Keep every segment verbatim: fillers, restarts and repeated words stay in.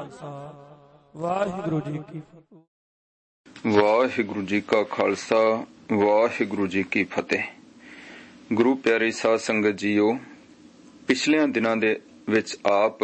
ਵਾਹਿਗੁਰੂ ਜੀ ਕੀ ਫਤਿਹ। ਵਾਹਿਗੁਰੂ ਜੀ ਕਾ ਖਾਲਸਾ ਵਾਹਿਗੁਰੂ ਜੀ ਕੀ ਫਤਿਹ। ਗੁਰੂ ਪਿਆਰੀ ਸਾਧ ਸੰਗਤ ਜੀਓ, ਪਿਛਲਿਆਂ ਦਿਨਾਂ ਦੇ ਵਿੱਚ ਆਪ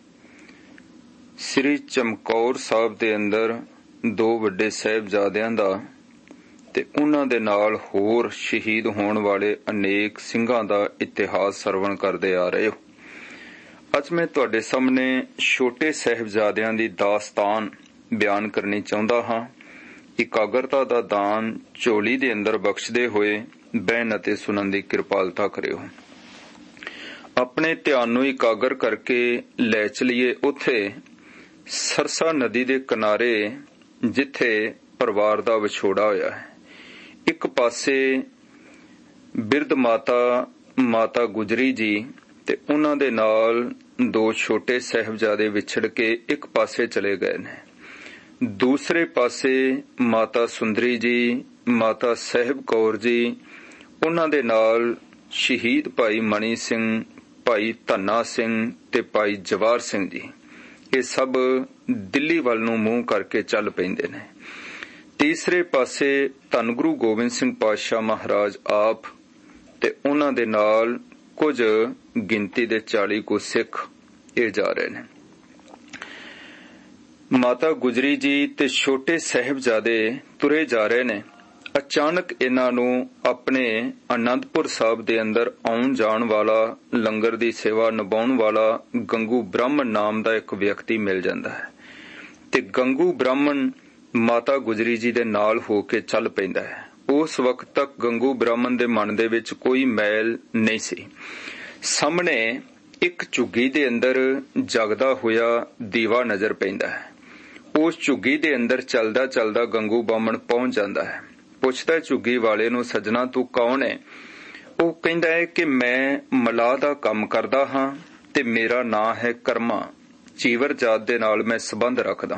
ਸ੍ਰੀ ਚਮਕੌਰ ਸਾਹਿਬ ਦੇ ਅੰਦਰ ਦੋ ਵੱਡੇ ਸਾਹਿਬਜ਼ਾਦਿਆਂ ਦਾ ਤੇ ਉਹਨਾਂ ਦੇ ਨਾਲ ਹੋਰ ਸ਼ਹੀਦ ਹੋਣ ਵਾਲੇ ਅਨੇਕ ਸਿੰਘਾਂ ਦਾ ਇਤਿਹਾਸ ਸਰਵਣ ਕਰਦੇ ਆ ਰਹੇ ਹੋ। ਅੱਜ ਮੈਂ ਤੁਹਾਡੇ ਸਾਹਮਣੇ ਛੋਟੇ ਸਾਹਿਬਜ਼ਾਦਿਆਂ ਦੀ ਦਾਸਤਾਨ ਬਿਆਨ ਕਰਨੀ ਚਾਹੁੰਦਾ ਹਾਂ। ਇਕਾਗਰਤਾ ਦਾ ਦਾਨ ਝੋਲੀ ਦੇ ਅੰਦਰ ਬਖਸ਼ਦੇ ਹੋਏ ਬਹਿਣ ਅਤੇ ਸੁਣਨ ਦੀ ਕਿਰਪਾਲਤਾ ਕਰਿਓ। ਆਪਣੇ ਧਿਆਨ ਨੂੰ ਇਕਾਗਰ ਕਰਕੇ ਲੈ ਚਲੀਏ ਉੱਥੇ ਸਰਸਾ ਨਦੀ ਦੇ ਕਿਨਾਰੇ ਜਿੱਥੇ ਪਰਿਵਾਰ ਦਾ ਵਿਛੋੜਾ ਹੋਇਆ ਹੈ। ਇੱਕ ਪਾਸੇ ਬਿਰਧ ਮਾਤਾ ਮਾਤਾ ਗੁਜਰੀ ਜੀ ਤੇ ਉਹਨਾਂ ਦੇ ਨਾਲ ਦੋ ਛੋਟੇ ਸਾਹਿਬਜ਼ਾਦੇ ਵਿਛੜ ਕੇ ਇੱਕ ਪਾਸੇ ਚਲੇ ਗਏ ਨੇ। ਦੂਸਰੇ ਪਾਸੇ ਮਾਤਾ ਸੁੰਦਰੀ ਜੀ, ਮਾਤਾ ਸਾਹਿਬ ਕੌਰ ਜੀ, ਉਹਨਾਂ ਦੇ ਨਾਲ ਸ਼ਹੀਦ ਭਾਈ ਮਣੀ ਸਿੰਘ, ਭਾਈ ਧੰਨਾ ਸਿੰਘ ਤੇ ਭਾਈ ਜਵਾਰ ਸਿੰਘ ਜੀ, ਇਹ ਸਭ ਦਿੱਲੀ ਵੱਲ ਨੂੰ ਮੂੰਹ ਕਰਕੇ ਚੱਲ ਪੈਂਦੇ ਨੇ। ਤੀਸਰੇ ਪਾਸੇ ਧੰਨ ਗੁਰੂ ਗੋਬਿੰਦ ਸਿੰਘ ਪਾਤਸ਼ਾਹ ਮਹਾਰਾਜ ਆਪ ਤੇ ਉਹਨਾਂ ਦੇ ਨਾਲ ਕੁਝ ਗਿਣਤੀ ਦੇ ਚਾਲੀ ਕੁ ਸਿੱਖ ਇਹ ਜਾ ਰਹੇ ਨੇ। ਮਾਤਾ ਗੁਜਰੀ ਜੀ ਤੇ ਛੋਟੇ ਸਾਹਿਬਜ਼ਾਦੇ ਤੁਰੇ ਜਾ ਰਹੇ ਨੇ। ਅਚਾਨਕ ਇਹਨਾਂ ਨੂੰ ਆਪਣੇ ਅਨੰਦਪੁਰ ਸਾਹਿਬ ਦੇ ਅੰਦਰ ਆਉਣ ਜਾਣ ਵਾਲਾ, ਲੰਗਰ ਦੀ ਸੇਵਾ ਨਿਭਾਉਣ ਵਾਲਾ ਗੰਗੂ ਬ੍ਰਾਹਮਣ ਨਾਮ ਦਾ ਇੱਕ ਵਿਅਕਤੀ ਮਿਲ ਜਾਂਦਾ ਹੈ ਤੇ ਗੰਗੂ ਬ੍ਰਾਹਮਣ ਮਾਤਾ ਗੁਜਰੀ ਜੀ ਦੇ ਨਾਲ ਹੋ ਕੇ ਚੱਲ ਪੈਂਦਾ ਹੈ। ਉਸ ਵਕਤ ਤੱਕ ਗੰਗੂ ਬ੍ਰਾਹਮਣ ਦੇ ਮਨ ਦੇ ਵਿੱਚ ਕੋਈ ਮੈਲ ਨਹੀਂ ਸੀ। ਸਾਹਮਣੇ ਇੱਕ ਝੁੱਗੀ ਦੇ ਅੰਦਰ ਜਗਦਾ ਹੋਇਆ ਦੀਵਾ ਨਜ਼ਰ ਪੈਂਦਾ ਹੈ। ਉਸ ਝੁੱਗੀ ਦੇ ਅੰਦਰ ਚੱਲਦਾ ਚੱਲਦਾ ਗੰਗੂ ਬ੍ਰਾਹਮਣ ਪਹੁੰਚ ਜਾਂਦਾ ਹੈ। ਪੁੱਛਦਾ ਝੁੱਗੀ ਵਾਲੇ ਨੂੰ, ਸੱਜਣਾ ਤੂੰ ਕੌਣ ਹੈ? ਉਹ ਕਹਿੰਦਾ ਹੈ ਕਿ ਮੈਂ ਮਲਾਹ ਦਾ ਕੰਮ ਕਰਦਾ ਹਾਂ ਤੇ ਮੇਰਾ ਨਾਂ ਹੈ ਕਰਮਾ। ਚੀਵਰ ਜਾਤ ਦੇ ਨਾਲ ਮੈਂ ਸੰਬੰਧ ਰੱਖਦਾ।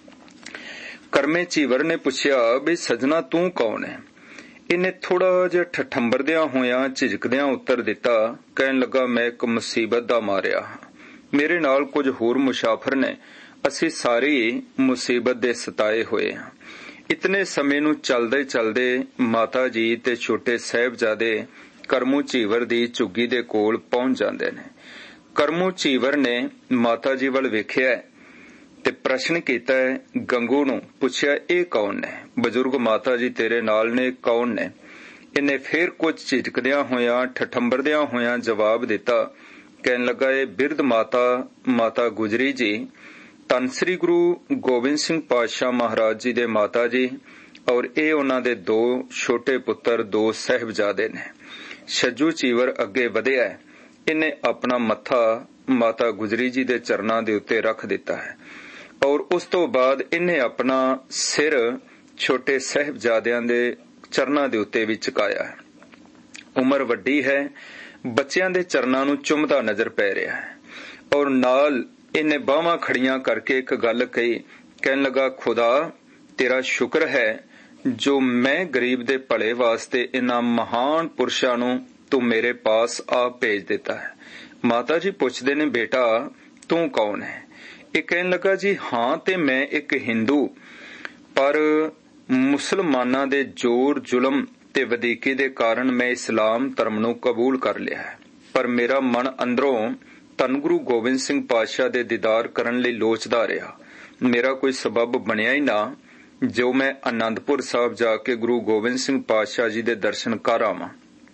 ਕਰਮੇ ਚੀਵਰ ਨੇ ਪੁੱਛਿਆ ਵੀ ਸੱਜਣਾ ਤੂੰ ਕੌਣ ਹੈ? ਇਹਨੇ ਥੋੜਾ ਜਿਹਾ ਠਠੰਬਰਦਿਆਂ ਹੋਇਆਂ ਝਿਜਕਦਿਆਂ ਉੱਤਰ ਦਿੱਤਾ, ਕਹਿਣ ਲੱਗਾ ਮੈਂ ਇੱਕ ਮੁਸੀਬਤ ਦਾ ਮਾਰਿਆ ਹਾਂ। ਮੇਰੇ ਨਾਲ ਕੁਝ ਹੋਰ ਮੁਸਾਫਰ ਨੇ, ਅਸੀਂ ਸਾਰੇ ਮੁਸੀਬਤ ਦੇ ਸਤਾਏ ਹੋਏ ਹਾਂ। ਇਤਨੇ ਸਮੇਂ ਨੂੰ ਚਲਦੇ ਚਲਦੇ ਮਾਤਾ ਜੀ ਤੇ ਛੋਟੇ ਸਾਹਿਬਜ਼ਾਦੇ ਕਰਮੂ ਚੀਵਰ ਦੀ ਝੁੱਗੀ ਦੇ ਕੋਲ ਪਹੁੰਚ ਜਾਂਦੇ ਨੇ। ਕਰਮੂ ਚੀਵਰ ਨੇ ਮਾਤਾ ਜੀ ਵੱਲ ਵੇਖਿਆ ਤੇ ਪ੍ਰਸ਼ਨ ਕੀਤਾ, ਗੰਗੂ ਨੂੰ ਪੁੱਛਿਆ ਇਹ ਕੌਣ ਨੇ? ਬਜ਼ੁਰਗ ਮਾਤਾ ਜੀ ਤੇਰੇ ਨਾਲ ਨੇ, ਕੌਣ ਨੇ? ਇਹਨੇ ਫੇਰ ਕੁਝ ਝਿਜਕਦਿਆਂ ਹੋਇਆਂ ਠਠੰਬਰਦਿਆਂ ਹੋਇਆਂ ਜਵਾਬ ਦਿੱਤਾ, ਕਹਿਣ ਲੱਗਾ ਇਹ ਬਿਰਧ ਮਾਤਾ ਮਾਤਾ ਗੁਜਰੀ ਜੀ ਧੰਨ ਸ੍ਰੀ ਗੁਰੂ ਗੋਬਿੰਦ ਸਿੰਘ ਪਾਤਸ਼ਾਹ ਮਹਾਰਾਜ ਜੀ ਦੇ ਮਾਤਾ ਜੀ, ਔਰ ਇਹ ਉਹਨਾਂ ਦੇ ਦੋ ਛੋਟੇ ਪੁੱਤਰ ਦੋ ਸਾਹਿਬਜ਼ਾਦੇ ਨੇ। ਛੱਜੂ ਚੀਵਰ ਅੱਗੇ ਵਧਿਆ, ਇਹਨੇ ਆਪਣਾ ਮੱਥਾ ਮਾਤਾ ਗੁਜਰੀ ਜੀ ਦੇ ਚਰਨਾਂ ਦੇ ਉੱਤੇ ਰੱਖ ਦਿੱਤਾ ਹੈ ਔਰ ਉਸ ਤੋਂ ਬਾਅਦ ਇਹਨੇ ਆਪਣਾ ਸਿਰ ਛੋਟੇ ਸਾਹਿਬਜ਼ਾਦਿਆਂ ਦੇ ਚਰਨਾਂ ਦੇ ਉੱਤੇ ਵੀ ਝੁਕਾਇਆ ਹੈ। ਉਮਰ ਵੱਡੀ ਹੈ, ਬੱਚਿਆਂ ਦੇ ਚਰਨਾਂ ਨੂੰ ਚੁੰਮਦਾ ਨਜ਼ਰ ਪੈ ਰਿਹਾ ਹੈ ਔਰ ਨਾਲ ਇਹਨੇ ਬਾਹਾਂ ਖੜੀਆਂ ਕਰਕੇ ਇੱਕ ਗੱਲ ਕਹੀ, ਕਹਿਣ ਲੱਗਾ ਖੁਦਾ ਤੇਰਾ ਸ਼ੁਕਰ ਹੈ ਜੋ ਮੈਂ ਗਰੀਬ ਦੇ ਭਲੇ ਵਾਸਤੇ ਇਹਨਾਂ ਮਹਾਨ ਪੁਰਸ਼ਾਂ ਨੂੰ ਤੂੰ ਮੇਰੇ ਪਾਸ ਆ ਭੇਜ ਦਿੱਤਾ ਹੈ। ਮਾਤਾ ਜੀ ਪੁੱਛਦੇ ਨੇ ਬੇਟਾ ਤੂੰ ਕੌਣ ਹੈ? ਇਹ ਕਹਿਣ ਲੱਗਾ ਜੀ ਹਾਂ ਤੇ ਮੈਂ ਇੱਕ ਹਿੰਦੂ, ਪਰ ਮੁਸਲਮਾਨਾਂ ਦੇ ਜ਼ੋਰ ਜ਼ੁਲਮ ਤੇ ਵਧੀਕੀ ਦੇ ਕਾਰਨ ਮੈਂ ਇਸਲਾਮ ਧਰਮ ਨੂੰ ਕਬੂਲ ਕਰ ਲਿਆ ਹੈ, ਪਰ ਮੇਰਾ ਮਨ ਅੰਦਰੋਂ ਧੰਨ ਗੁਰੂ ਗੋਬਿੰਦ ਸਿੰਘ ਪਾਤਸ਼ਾਹ ਦੇ ਦੀਦਾਰ ਕਰਨ ਲਈ ਲੋਚਦਾ ਰਿਹਾ। ਮੇਰਾ ਕੋਈ ਸਬਬ ਬਣਿਆ ਹੀ ਨਾ ਜੋ ਮੈਂ ਅਨੰਦਪੁਰ ਸਾਹਿਬ ਜਾ ਕੇ ਗੁਰੂ ਗੋਬਿੰਦ ਸਿੰਘ ਪਾਤਸ਼ਾਹ ਜੀ ਦੇ ਦਰਸ਼ਨ ਕਰ ਆਵਾਂ।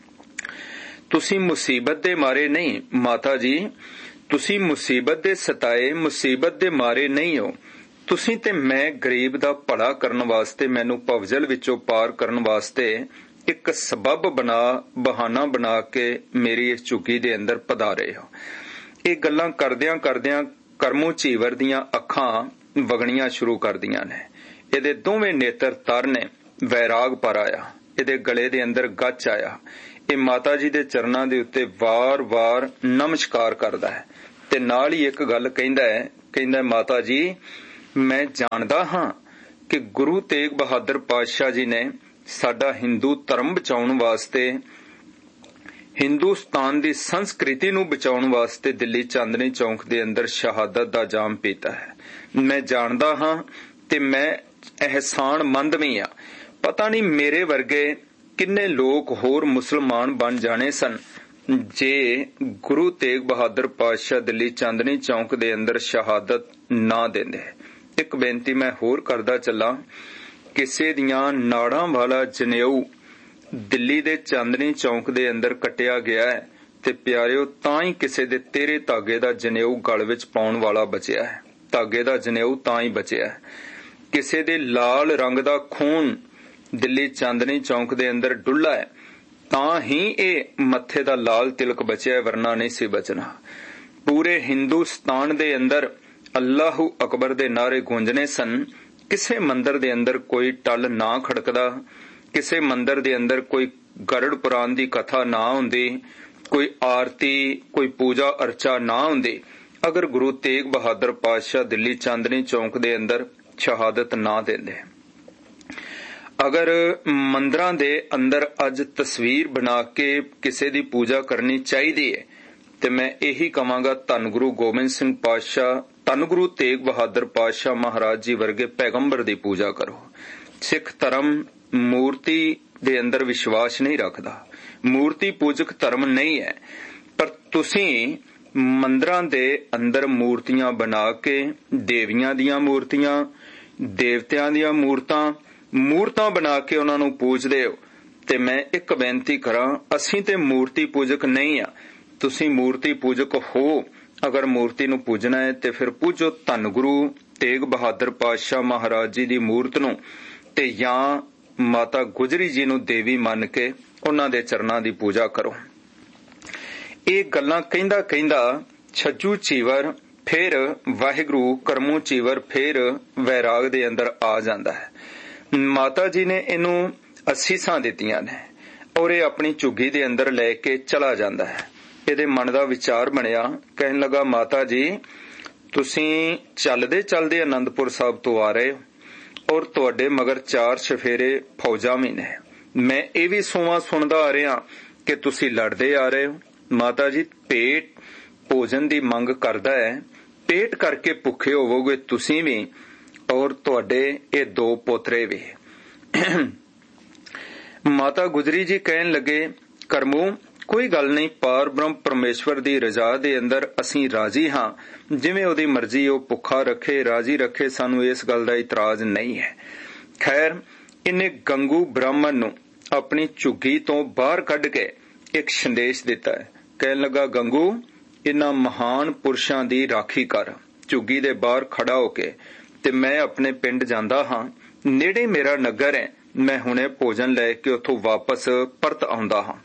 ਤੁਸੀਂ ਮੁਸੀਬਤ ਦੇ ਮਾਰੇ ਨਹੀਂ ਮਾਤਾ ਜੀ, ਤੁਸੀਂ ਮੁਸੀਬਤ ਦੇ ਸਤਾਏ ਮੁਸੀਬਤ ਦੇ ਮਾਰੇ ਨਹੀਂ ਹੋ। ਤੁਸੀਂ ਤੇ ਮੈਂ ਗਰੀਬ ਦਾ ਭਲਾ ਕਰਨ ਵਾਸਤੇ, ਮੈਨੂੰ ਭਵਜਲ ਵਿੱਚੋਂ ਪਾਰ ਕਰਨ ਵਾਸਤੇ ਇੱਕ ਸਬਬ ਬਣਾ ਬਹਾਨਾ ਬਣਾ ਕੇ ਮੇਰੀ ਇਸ ਝੁੱਗੀ ਦੇ ਅੰਦਰ ਪਧਾਰੇ ਹੋ। ਇਹ ਗੱਲਾਂ ਕਰਦਿਆਂ ਕਰਦਿਆਂ ਕਰਮੂ ਚੀਵਰ ਦੀਆਂ ਅੱਖਾਂ ਵਗਣੀਆਂ ਸ਼ੁਰੂ ਕਰਦੀਆਂ ਨੇ। ਇਹਦੇ ਦੋਵੇਂ ਨੇਤਰ ਤਰ ਨੇ, ਵੈਰਾਗ ਪਰ ਆਇਆ, ਇਹਦੇ ਗਲੇ ਦੇ ਅੰਦਰ ਗੱਚ ਆਇਆ। ਇਹ ਮਾਤਾ ਜੀ ਦੇ ਚਰਨਾਂ ਦੇ ਉੱਤੇ ਵਾਰ-ਵਾਰ ਨਮਸਕਾਰ ਕਰਦਾ ਹੈ ਤੇ ਨਾਲ ਹੀ ਇੱਕ ਗੱਲ ਕਹਿੰਦਾ ਹੈ, ਕਹਿੰਦਾ ਮਾਤਾ ਜੀ ਮੈਂ ਜਾਣਦਾ ਹਾਂ ਕਿ ਗੁਰੂ ਤੇਗ ਬਹਾਦਰ ਪਾਤਸ਼ਾਹ ਜੀ ਨੇ ਸਾਡਾ ਹਿੰਦੂ ਧਰਮ ਬਚਾਉਣ ਵਾਸਤੇ ਹਿੰਦੁਸਤਾਨ ਦੀ ਸੰਸਕ੍ਰਿਤੀ ਨੂੰ ਬਚਾਉਣ ਵਾਸਤੇ ਦਿੱਲੀ ਚਾਂਦਨੀ ਚੌਂਕ ਦੇ ਅੰਦਰ ਸ਼ਹਾਦਤ ਦਾ ਜਾਮ ਪੀਤਾ ਹੈ। ਮੈਂ ਜਾਣਦਾ ਹਾਂ ਤੇ ਮੈਂ ਅਹਿਸਾਨਮੰਦ ਵੀ ਹਾਂ। ਪਤਾ ਨਹੀਂ ਮੇਰੇ ਵਰਗੇ ਕਿੰਨੇ ਲੋਕ ਹੋਰ ਮੁਸਲਮਾਨ ਬਣ ਜਾਣੇ ਸਨ ਜੇ ਗੁਰੂ ਤੇਗ ਬਹਾਦਰ ਪਾਤਸ਼ਾਹ ਦਿੱਲੀ ਚਾਂਦਨੀ ਚੌਂਕ ਦੇ ਅੰਦਰ ਸ਼ਹਾਦਤ ਨਾ ਦਿੰਦੇ। ਇੱਕ ਬੇਨਤੀ ਮੈਂ ਹੋਰ ਕਰਦਾ ਚੱਲਾਂ, ਕਿਸੇ ਦੀਆਂ ਨਾੜਾਂ ਵਾਲਾ ਜਨੇਊ ਦਿੱਲੀ ਦੇ ਚਾਂਦਨੀ ਚੌਂਕ ਦੇ ਅੰਦਰ ਕੱਟਿਆ ਗਿਆ ਹੈ ਤੇ ਪਿਆਰਿਓ ਤਾਂ ਹੀ ਕਿਸੇ ਦੇ ਤੇਰੇ ਧਾਗੇ ਦਾ ਜਨੇਊ ਗਲ ਵਿੱਚ ਪਾਉਣ ਵਾਲਾ ਬਚਿਆ ਹੈ। ਧਾਗੇ ਦਾ ਜਨੇਊ ਤਾਂ ਹੀ ਬਚਿਆ ਹੈ। ਕਿਸੇ ਦੇ ਲਾਲ ਰੰਗ ਦਾ ਖੂਨ ਦਿੱਲੀ ਚਾਂਦਨੀ ਚੌਂਕ ਦੇ ਅੰਦਰ ਡੁੱਲਾ ਹੈ ਤਾਂ ਹੀ ਇਹ ਮੱਥੇ ਦਾ ਲਾਲ ਤਿਲਕ ਬਚਿਆ, ਵਰਨਾ ਨਹੀਂ ਸੀ ਬਚਣਾ। ਪੂਰੇ ਹਿੰਦੁਸਤਾਨ ਦੇ ਅੰਦਰ ਅੱਲਾਹੂ ਅਕਬਰ ਦੇ ਨਾਰੇ ਗੂੰਜਣੇ ਸਨ। ਕਿਸੇ ਮੰਦਰ ਦੇ ਅੰਦਰ ਕੋਈ ਟੱਲ ਨਾ ਖੜਕਦਾ, ਕਿਸੇ ਮੰਦਰ ਦੇ ਅੰਦਰ ਕੋਈ ਗਰੜ ਪੁਰਾਣ ਦੀ ਕਥਾ ਨਾ ਹੁੰਦੀ, ਕੋਈ ਆਰਤੀ, ਕੋਈ ਪੂਜਾ ਅਰਚਾ ਨਾ ਹੁੰਦੀ, ਅਗਰ ਗੁਰੂ ਤੇਗ ਬਹਾਦਰ ਪਾਤਸ਼ਾਹ ਦਿੱਲੀ ਚਾਂਦਨੀ ਚੌਂਕ ਦੇ ਅੰਦਰ ਸ਼ਹਾਦਤ ਨਾ ਦਿੰਦੇ। ਅਗਰ ਮੰਦਰਾਂ ਦੇ ਅੰਦਰ ਅੱਜ ਤਸਵੀਰ ਬਣਾ ਕੇ ਕਿਸੇ ਦੀ ਪੂਜਾ ਕਰਨੀ ਚਾਹੀਦੀ ਹੈ ਤੇ ਮੈਂ ਇਹੀ ਕਹਾਂਗਾ, ਧੰਨ ਗੁਰੂ ਗੋਬਿੰਦ ਸਿੰਘ ਪਾਤਸ਼ਾਹ, ਧੰਨ ਗੁਰੂ ਤੇਗ ਬਹਾਦਰ ਪਾਤਸ਼ਾਹ ਮਹਾਰਾਜ ਜੀ ਵਰਗੇ ਪੈਗੰਬਰ ਦੀ ਪੂਜਾ ਕਰੋ। ਸਿੱਖ ਧਰਮ ਮੂਰਤੀ ਦੇ ਅੰਦਰ ਵਿਸ਼ਵਾਸ ਨਹੀਂ ਰੱਖਦਾ, ਮੂਰਤੀ ਪੂਜਕ ਧਰਮ ਨਹੀਂ ਹੈ। ਪਰ ਤੁਸੀਂ ਮੰਦਰਾਂ ਦੇ ਅੰਦਰ ਮੂਰਤੀਆਂ ਬਣਾ ਕੇ, ਦੇਵੀਆਂ ਦੀਆਂ ਮੂਰਤੀਆਂ, ਦੇਵਤਿਆਂ ਦੀਆਂ ਮੂਰਤਾਂ ਮੂਰਤਾਂ ਬਣਾ ਕੇ ਉਹਨਾਂ ਨੂੰ ਪੂਜਦੇ ਹੋ। ਤੇ ਮੈਂ ਇੱਕ ਬੇਨਤੀ ਕਰਾਂ, ਅਸੀਂ ਤੇ ਮੂਰਤੀ ਪੂਜਕ ਨਹੀਂ ਆ, ਤੁਸੀਂ ਮੂਰਤੀ ਪੂਜਕ ਹੋ। ਅਗਰ ਮੂਰਤੀ ਨੂੰ ਪੂਜਣਾ ਹੈ ਤੇ ਫਿਰ ਪੂਜੋ ਧੰਨ ਗੁਰੂ ਤੇਗ ਬਹਾਦਰ ਪਾਤਸ਼ਾਹ ਮਹਾਰਾਜ ਜੀ ਦੀ ਮੂਰਤ ਨੂੰ, ਤੇ ਜਾਂ ਮਾਤਾ ਗੁਜਰੀ ਜੀ ਨੂੰ ਦੇਵੀ ਮੰਨ ਕੇ ਉਹਨਾਂ ਦੇ ਚਰਨਾਂ ਦੀ ਪੂਜਾ ਕਰੋ। ਇਹ ਗੱਲਾਂ ਕਹਿੰਦਾ ਕਹਿੰਦਾ ਛੱਜੂ ਚੀਵਰ ਫਿਰ ਵਾਹਿਗੁਰੂ ਕਰਮੂ ਚੀਵਰ ਫਿਰ ਵੈਰਾਗ ਦੇ ਅੰਦਰ ਆ ਜਾਂਦਾ ਹੈ। ਮਾਤਾ ਜੀ ਨੇ ਇਹਨੂੰ ਅਸੀਸਾਂ ਦਿੱਤੀਆਂ ਨੇ ਔਰ ਇਹ ਆਪਣੀ ਝੁੱਗੀ ਦੇ ਅੰਦਰ ਲੈ ਕੇ ਚਲਾ ਜਾਂਦਾ ਹੈ। ਇਹਦੇ ਮਨ ਦਾ ਵਿਚਾਰ ਬਣਿਆ, ਕਹਿਣ ਲੱਗਾ, ਮਾਤਾ ਜੀ ਤੁਸੀਂ ਚੱਲਦੇ ਚੱਲਦੇ ਅਨੰਦਪੁਰ ਸਾਹਿਬ ਤੋਂ ਆ ਰਹੇ ਹੋ ਔਰ ਤੁਹਾਡੇ ਮਗਰ ਚਾਰ ਚਫੇਰੇ ਫੌਜਾਂ ਵੀ ਨੇ। ਮੈਂ ਇਹ ਵੀ ਸੋਵਾਂ ਸੁਣਦਾ ਆ ਰਿਹਾ ਕਿ ਤੁਸੀਂ ਲੜਦੇ ਆ ਰਹੇ ਹੋ। ਮਾਤਾ ਜੀ ਪੇਟ ਭੋਜਨ ਦੀ ਮੰਗ ਕਰਦਾ ਹੈ, ਪੇਟ ਕਰਕੇ ਭੁੱਖੇ ਹੋਵੋਗੇ ਤੁਸੀਂ ਵੀ ਔਰ ਤੁਹਾਡੇ ਇਹ ਦੋ ਪੋਤਰੇ ਵੀ। ਮਾਤਾ ਗੁਜਰੀ ਜੀ ਕਹਿਣ ਲੱਗੇ, ਕਰਮੂ ਕੋਈ ਗੱਲ ਨਹੀਂ, ਪਾਰ ਬ੍ਰਹਮ ਪਰਮੇਸ਼ਵਰ ਦੀ ਰਜ਼ਾ ਦੇ ਅੰਦਰ ਅਸੀਂ ਰਾਜੀ ਹਾਂ, ਜਿਵੇਂ ਉਹਦੀ ਮਰਜ਼ੀ ਉਹ ਭੁੱਖਾ ਰੱਖੇ ਰਾਜੀ ਰੱਖੇ, ਸਾਨੂੰ ਇਸ ਗੱਲ ਦਾ ਇਤਰਾਜ਼ ਨਹੀਂ ਹੈ। ਖੈਰ ਇਹਨੇ ਗੰਗੂ ਬ੍ਰਾਹਮਣ ਨੂੰ ਆਪਣੀ ਝੁੱਗੀ ਤੋਂ ਬਾਹਰ ਕੱਢ ਕੇ ਇੱਕ ਸੰਦੇਸ਼ ਦਿੱਤਾ ਹੈ। ਕਹਿਣ ਲੱਗਾ, ਗੰਗੂ ਇਹਨਾਂ ਮਹਾਨ ਪੁਰਸ਼ਾਂ ਦੀ ਰਾਖੀ ਕਰ ਝੁੱਗੀ ਦੇ ਬਾਹਰ ਖੜਾ ਹੋ ਕੇ, ਤੇ ਮੈਂ ਆਪਣੇ ਪਿੰਡ ਜਾਂਦਾ ਹਾਂ, ਨੇੜੇ ਮੇਰਾ ਨਗਰ ਹੈ, ਮੈਂ ਹੁਣੇ ਭੋਜਨ ਲੈ ਕੇ ਉੱਥੋਂ ਵਾਪਸ ਪਰਤ ਆਉਂਦਾ ਹਾਂ।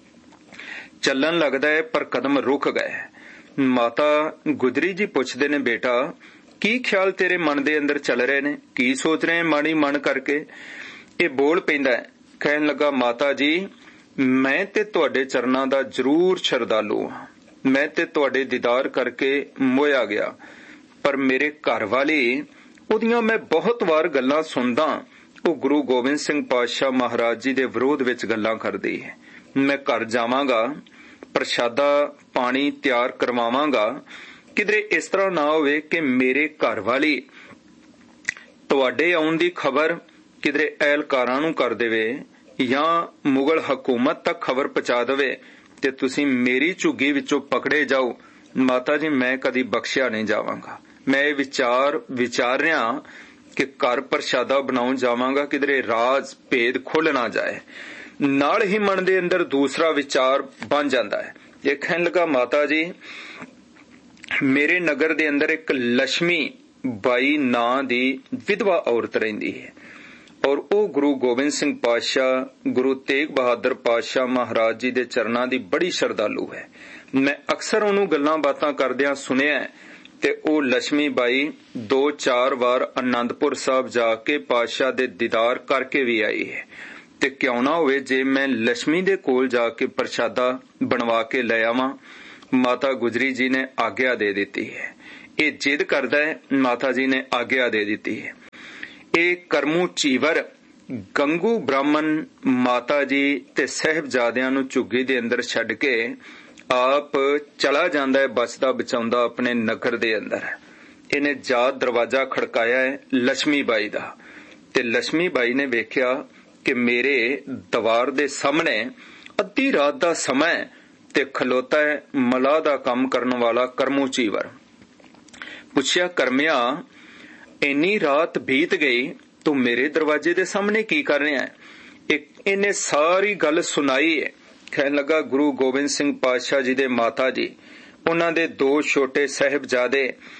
ਚੱਲਣ ਲੱਗਦਾ ਹੈ ਪਰ ਕਦਮ ਰੁਕ ਗਏ। ਮਾਤਾ ਗੁਜਰੀ ਜੀ ਪੁੱਛਦੇ ਨੇ, ਬੇਟਾ ਕੀ ਖਿਆਲ ਤੇਰੇ ਮਨ ਦੇ ਅੰਦਰ ਚੱਲ ਰਹੇ ਨੇ, ਕੀ ਸੋਚ ਰਹੇ ਮਾਣੀ ਮਨ ਕਰਕੇ? ਇਹ ਬੋਲ ਪੈਂਦਾ ਹੈ, ਕਹਿਣ ਲੱਗਾ, ਮਾਤਾ ਜੀ ਮੈਂ ਤੇ ਤੁਹਾਡੇ ਚਰਨਾਂ ਦਾ ਜ਼ਰੂਰ ਸ਼ਰਧਾਲੂ ਹਾਂ, ਮੈਂ ਤੇ ਤੁਹਾਡੇ ਦੀਦਾਰ ਕਰਕੇ ਮੋਇਆ ਗਿਆ, ਪਰ ਮੇਰੇ ਘਰ ਵਾਲੀ, ਉਹਦੀਆਂ ਮੈਂ ਬਹੁਤ ਵਾਰ ਗੱਲਾਂ ਸੁਣਦਾ, ਉਹ ਗੁਰੂ ਗੋਬਿੰਦ ਸਿੰਘ ਪਾਤਸ਼ਾਹ ਮਹਾਰਾਜ ਜੀ ਦੇ ਵਿਰੋਧ ਵਿੱਚ ਗੱਲਾਂ ਕਰਦੀ ਹੈ। ਮੈਂ ਘਰ ਜਾਵਾਂਗਾ, ਪ੍ਰਸ਼ਾਦਾ ਪਾਣੀ ਤਿਆਰ ਕਰਵਾਵਾਂਗਾ, ਕਿਧਰੇ ਇਸ ਤਰ੍ਹਾਂ ਨਾ ਹੋਵੇ ਕਿ ਮੇਰੇ ਘਰ ਵਾਲੀ ਤੁਹਾਡੇ ਆਉਣ ਦੀ ਖਬਰ ਕਿਧਰੇ ਅਹਿਲਕਾਰਾਂ ਨੂੰ ਕਰ ਦੇਵੇ ਜਾਂ ਮੁਗਲ ਹਕੂਮਤ ਤੱਕ ਖਬਰ ਪਹੁੰਚਾ ਦੇਵੇ ਤੇ ਤੁਸੀਂ ਮੇਰੀ ਝੁੱਗੀ ਵਿੱਚੋਂ ਪਕੜੇ ਜਾਓ। ਮਾਤਾ ਜੀ ਮੈਂ ਕਦੀ ਬਖਸ਼ਿਆ ਨਹੀਂ ਜਾਵਾਂਗਾ। ਮੈਂ ਇਹ ਵਿਚਾਰ ਵਿਚਾਰ ਰਿਹਾ ਕਿ ਘਰ ਪ੍ਰਸ਼ਾਦਾ ਬਣਾਉਣ ਜਾਵਾਂਗਾ, ਕਿਧਰੇ ਰਾਜ ਭੇਦ ਖੁੱਲ ਨਾ ਜਾਏ। ਨਾਲ ਹੀ ਮਨ ਦੇ ਅੰਦਰ ਦੂਸਰਾ ਵਿਚਾਰ ਬਣ ਜਾਂਦਾ ਹੈ। ਇਹ ਕਹਿਣ ਲੱਗਾ, ਮਾਤਾ ਜੀ ਮੇਰੇ ਨਗਰ ਦੇ ਅੰਦਰ ਇੱਕ ਲక్ష్ਮੀ ਬਾਈ ਨਾਂ ਦੀ ਵਿਧਵਾ ਔਰਤ ਰਹਿੰਦੀ ਹੈ ਔਰ ਉਹ ਗੁਰੂ ਗੋਬਿੰਦ ਸਿੰਘ ਪਾਤਸ਼ਾਹ ਗੁਰੂ ਤੇਗ ਬਹਾਦਰ ਪਾਤਸ਼ਾਹ ਮਹਾਰਾਜ ਜੀ ਦੇ ਚਰਨਾਂ ਦੀ ਬੜੀ ਸ਼ਰਧਾਲੂ ਹੈ। ਮੈਂ ਅਕਸਰ ਉਹਨੂੰ ਗੱਲਾਂ ਬਾਤਾਂ ਕਰਦਿਆਂ ਸੁਣਿਆ ਤੇ ਉਹ ਲక్ష్ਮੀ ਬਾਈ ਦੋ ਚਾਰ ਵਾਰ ਅਨੰਦਪੁਰ ਸਾਹਿਬ ਜਾ ਕੇ ਪਾਤਸ਼ਾਹ ਦੇ ਦੀਦਾਰ ਕਰਕੇ ਵੀ ਆਈ ਹੈ। ਤੇ ਕਿਉਂ ਨਾ ਹੋਵੇ ਜੇ ਮੈਂ ਲక్ష్ਮੀ ਦੇ ਕੋਲ ਜਾ ਕੇ ਪ੍ਰਸ਼ਾਦਾ ਬਣਵਾ ਕੇ ਲੈ ਆਵਾਂ। ਮਾਤਾ ਗੁਜਰੀ ਜੀ ਨੇ ਆਗਿਆ ਦੇ ਦਿੱਤੀ ਹੈ। ਇਹ ਜਿੱਦ ਕਰਦਾ ਹੈ, ਮਾਤਾ ਜੀ ਨੇ ਆਗਿਆ ਦੇ ਦਿੱਤੀ ਹੈ। ਇਹ ਕਰਮੂ ਚੀਵਰ ਗੰਗੂ ਬ੍ਰਾਹਮਣ ਮਾਤਾ ਜੀ ਤੇ ਸਾਹਿਬਜ਼ਾਦਿਆਂ ਨੂੰ ਝੁੱਗੀ ਦੇ ਅੰਦਰ ਛੱਡ ਕੇ ਆਪ ਚਲਾ ਜਾਂਦਾ ਹੈ, ਬਚਦਾ ਬਚਾਉਂਦਾ ਆਪਣੇ ਨਗਰ ਦੇ ਅੰਦਰ। ਇਹਨੇ ਜਾਤ ਦਰਵਾਜ਼ਾ ਖੜਕਾਇਆ ਹੈ ਲక్ష్ਮੀ ਬਾਈ ਦਾ, ਤੇ ਲక్ష్ਮੀ ਬਾਈ ਨੇ ਵੇਖਿਆ ਕਿ ਮੇਰੇ ਦੀਵਾਰ ਦੇ ਸਾਹਮਣੇ ਅੱਧੀ ਰਾਤ ਦਾ ਸਮਾਂ ਤੇ ਖਲੋਤਾ ਹੈ ਮਲਾਹ ਦਾ ਕੰਮ ਕਰਨ ਵਾਲਾ ਕਰਮੂ ਚੀਵਰ। ਪੁੱਛਿਆ, ਕਰਮਿਆ ਇੰਨੀ ਰਾਤ ਬੀਤ ਗਈ, ਤੂੰ ਮੇਰੇ ਦਰਵਾਜ਼ੇ ਦੇ ਸਾਹਮਣੇ ਕੀ ਕਰ ਰਿਹਾ ਹੈ? ਇਹਨੇ ਸਾਰੀ ਗੱਲ ਸੁਣਾਈ ਹੈ। ਕਹਿਣ ਲੱਗਾ, ਗੁਰੂ ਗੋਬਿੰਦ ਸਿੰਘ ਪਾਤਸ਼ਾਹ ਜੀ ਦੇ ਮਾਤਾ ਜੀ, ਉਹਨਾਂ ਦੇ ਦੋ ਛੋਟੇ ਸਾਹਿਬਜ਼ਾਦੇ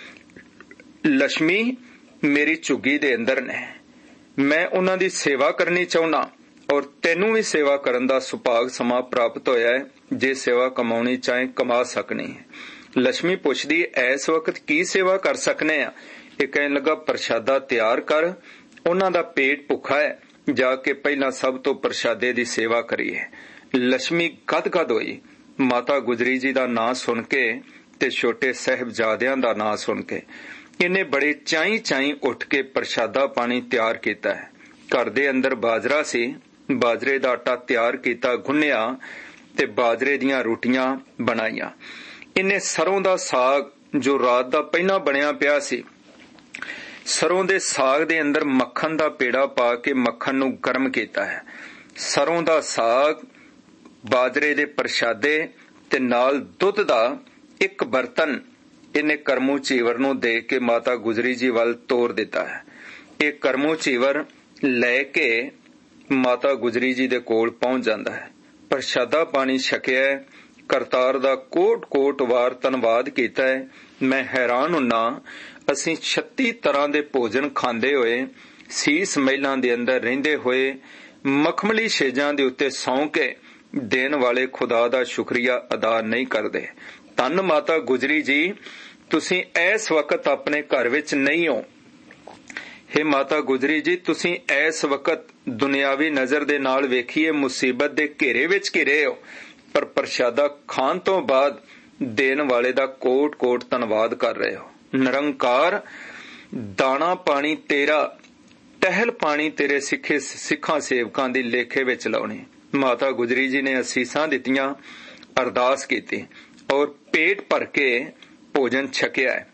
ਲక్ష్ਮੀ ਮੇਰੀ ਝੁੱਗੀ ਦੇ ਅੰਦਰ ਨੇ। ਮੈਂ ਉਹਨਾਂ ਦੀ ਸੇਵਾ ਕਰਨੀ ਚਾਹੁੰਦਾ ਔਰ ਤੈਨੂੰ ਵੀ ਸੇਵਾ ਕਰਨ ਦਾ ਸੁਭਾਗ ਸਮਾਂ ਪ੍ਰਾਪਤ ਹੋਇਆ ਹੈ। ਜੇ ਸੇਵਾ ਕਮਾਉਣੀ ਚਾਹੇ ਕਮਾ ਸਕਣੀ ਹੈ। ਲక్ష్ਮੀ ਪੁੱਛਦੀ, ਇਸ ਵਕਤ ਕੀ ਸੇਵਾ ਕਰ ਸਕਨੇ ਆ? ਇਹ ਕਹਿਣ ਲੱਗਾ, ਪ੍ਰਸ਼ਾਦਾ ਤਿਆਰ ਕਰ, ਉਹਨਾਂ ਦਾ ਪੇਟ ਭੁੱਖਾ ਹੈ, ਜਾ ਕੇ ਪਹਿਲਾਂ ਸਭ ਤੋਂ ਪ੍ਰਸ਼ਾਦੇ ਦੀ ਸੇਵਾ ਕਰੀਏ। ਲక్ష్ਮੀ ਗਦ-ਗਦ ਹੋਈ ਮਾਤਾ ਗੁਜਰੀ ਜੀ ਦਾ ਨਾਂ ਸੁਣ ਕੇ ਤੇ ਛੋਟੇ ਸਾਹਿਬਜ਼ਾਦਿਆਂ ਦਾ ਨਾਂ ਸੁਣ ਕੇ। ਇਹਨੇ ਬੜੇ ਚਾਈ ਚਾਈ ਉੱਠ ਕੇ ਪ੍ਰਸ਼ਾਦਾ ਪਾਣੀ ਤਿਆਰ ਕੀਤਾ ਹੈ। ਘਰ ਦੇ ਅੰਦਰ ਬਾਜਰਾ ਸੀ, ਬਾਜਰੇ ਦਾ ਆਟਾ ਤਿਆਰ ਕੀਤਾ, ਗੁੰਨਿਆ ਤੇ ਬਾਜਰੇ ਦੀਆਂ ਰੋਟੀਆਂ ਬਣਾਈਆਂ। ਇਹਨੇ ਸਰੋਂ ਦਾ ਸਾਗ ਜੋ ਰਾਤ ਦਾ ਪਹਿਲਾਂ ਬਣਿਆ ਪਿਆ ਸੀ, ਸਰੋਂ ਦੇ ਸਾਗ ਦੇ ਅੰਦਰ ਮੱਖਣ ਦਾ ਪੇੜਾ ਪਾ ਕੇ ਮੱਖਣ ਨੂੰ ਗਰਮ ਕੀਤਾ ਹੈ। ਸਰੋਂ ਦਾ ਸਾਗ, ਬਾਜਰੇ ਦੇ ਪ੍ਰਸ਼ਾਦੇ ਤੇ ਨਾਲ ਦੁੱਧ ਦਾ ਇੱਕ ਬਰਤਨ ਇਹਨੇ ਕਰਮੂ ਚੀਵਰ ਨੂੰ ਦੇ ਕੇ ਮਾਤਾ ਗੁਜਰੀ ਜੀ ਵੱਲ ਤੋਰ ਦਿੱਤਾ ਹੈ। ਇਹ ਕਰਮੂ ਚੀਵਰ ਲੈ ਕੇ ਮਾਤਾ ਗੁਜਰੀ ਜੀ ਦੇ ਕੋਲ ਪਹੁੰਚ ਜਾਂਦਾ ਹੈ। ਪ੍ਰਸ਼ਾਦਾ ਪਾਣੀ ਛਕਿਆ, ਕਰਤਾਰ ਦਾ ਕੋਟ ਕੋਟ ਵਾਰ ਧੰਨਵਾਦ ਕੀਤਾ ਹੈ। ਮੈਂ ਹੈਰਾਨ ਹੁੰਨਾ, ਅਸੀਂ ਛੱਤੀ ਤਰ੍ਹਾਂ ਦੇ ਭੋਜਨ ਖਾਂਦੇ ਹੋਏ, ਸੀਸ ਮਹਿਲਾਂ ਦੇ ਅੰਦਰ ਰਹਿੰਦੇ ਹੋਏ, ਮਖਮਲੀ ਛੇਜਾਂ ਦੇ ਉੱਤੇ ਸੌਂ ਕੇ ਦੇਣ ਵਾਲੇ ਖੁਦਾ ਦਾ ਸ਼ੁਕਰੀਆ ਅਦਾ ਨਹੀਂ ਕਰਦੇ। ਧੰਨ ਮਾਤਾ ਗੁਜਰੀ ਜੀ, ਤੁਸੀਂ ਇਸ ਵਕਤ ਆਪਣੇ ਘਰ ਵਿੱਚ ਨਹੀਂ ਹੋ। ਹੇ ਮਾਤਾ ਗੁਜਰੀ ਜੀ, ਤੁਸੀਂ ਇਸ ਵਕਤ ਦੁਨਿਆਵੀ ਨਜ਼ਰ ਦੇ ਨਾਲ ਵੇਖੀਏ ਮੁਸੀਬਤ ਦੇ ਘੇਰੇ ਵਿੱਚ ਘਿਰੇ ਹੋ, ਪਰ ਪ੍ਰਸ਼ਾਦਾ ਖਾਣ ਤੋਂ ਬਾਅਦ ਦੇਣ ਵਾਲੇ ਦਾ ਕੋਟ ਕੋਟ ਧੰਨਵਾਦ ਕਰ ਰਹੇ ਹੋ। ਨਿਰੰਕਾਰ, ਦਾਣਾ ਪਾਣੀ ਤੇਰਾ, ਟਹਿਲ ਪਾਣੀ ਤੇਰੇ ਸਿੱਖੇ ਸਿੱਖਾਂ ਸੇਵਕਾਂ ਦੀ ਲੇਖੇ ਵਿੱਚ ਲਾਉਣੀ। ਮਾਤਾ ਗੁਜਰੀ ਜੀ ਨੇ ਅਸੀਸਾਂ ਦਿੱਤੀਆਂ, ਅਰਦਾਸ ਕੀਤੀ ਔਰ ਪੇਟ ਭਰ ਕੇ ਭੋਜਨ ਛਕਿਆ ਹੈ।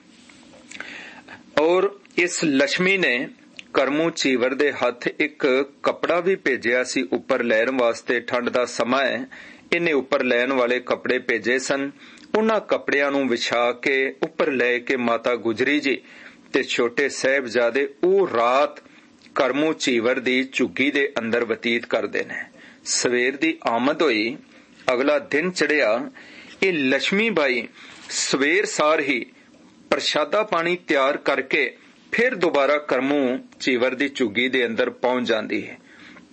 ਔਰ ਇਸ ਲక్ష్ਮੀ ਨੇ ਕਰਮੂ ਚੀਵਰ ਦੇ ਹੱਥ ਇੱਕ ਕੱਪੜਾ ਵੀ ਭੇਜਿਆ ਸੀ ਉੱਪਰ ਲੈਣ ਵਾਸਤੇ। ਠੰਡ ਦਾ ਸਮਾਂ ਹੈ, ਇਹਨੇ ਉੱਪਰ ਲੈਣ ਵਾਲੇ ਕੱਪੜੇ ਭੇਜੇ ਸਨ। ਉਹਨਾਂ ਕੱਪੜਿਆਂ ਨੂੰ ਵਿਛਾ ਕੇ ਉੱਪਰ ਲੈ ਕੇ ਮਾਤਾ ਗੁਜਰੀ ਜੀ ਤੇ ਛੋਟੇ ਸਾਹਿਬਜ਼ਾਦੇ ਉਹ ਰਾਤ ਕਰਮੂ ਚੀਵਰ ਦੀ ਝੁੱਗੀ ਦੇ ਅੰਦਰ ਬਤੀਤ ਕਰਦੇ ਨੇ। ਸਵੇਰ ਦੀ ਆਮਦ ਹੋਈ, ਅਗਲਾ ਦਿਨ ਚੜਿਆ। ਇਹ ਲక్ష్ਮੀ ਬਾਈ ਸਵੇਰ ਸਾਰ ਹੀ ਪ੍ਰਸ਼ਾਦਾ ਪਾਣੀ ਤਿਆਰ ਕਰਕੇ ਫਿਰ ਦੁਬਾਰਾ ਕਰਮੂ ਚੀਵਰ ਦੀ ਝੁੱਗੀ ਦੇ ਅੰਦਰ ਪਹੁੰਚ ਜਾਂਦੀ ਹੈ।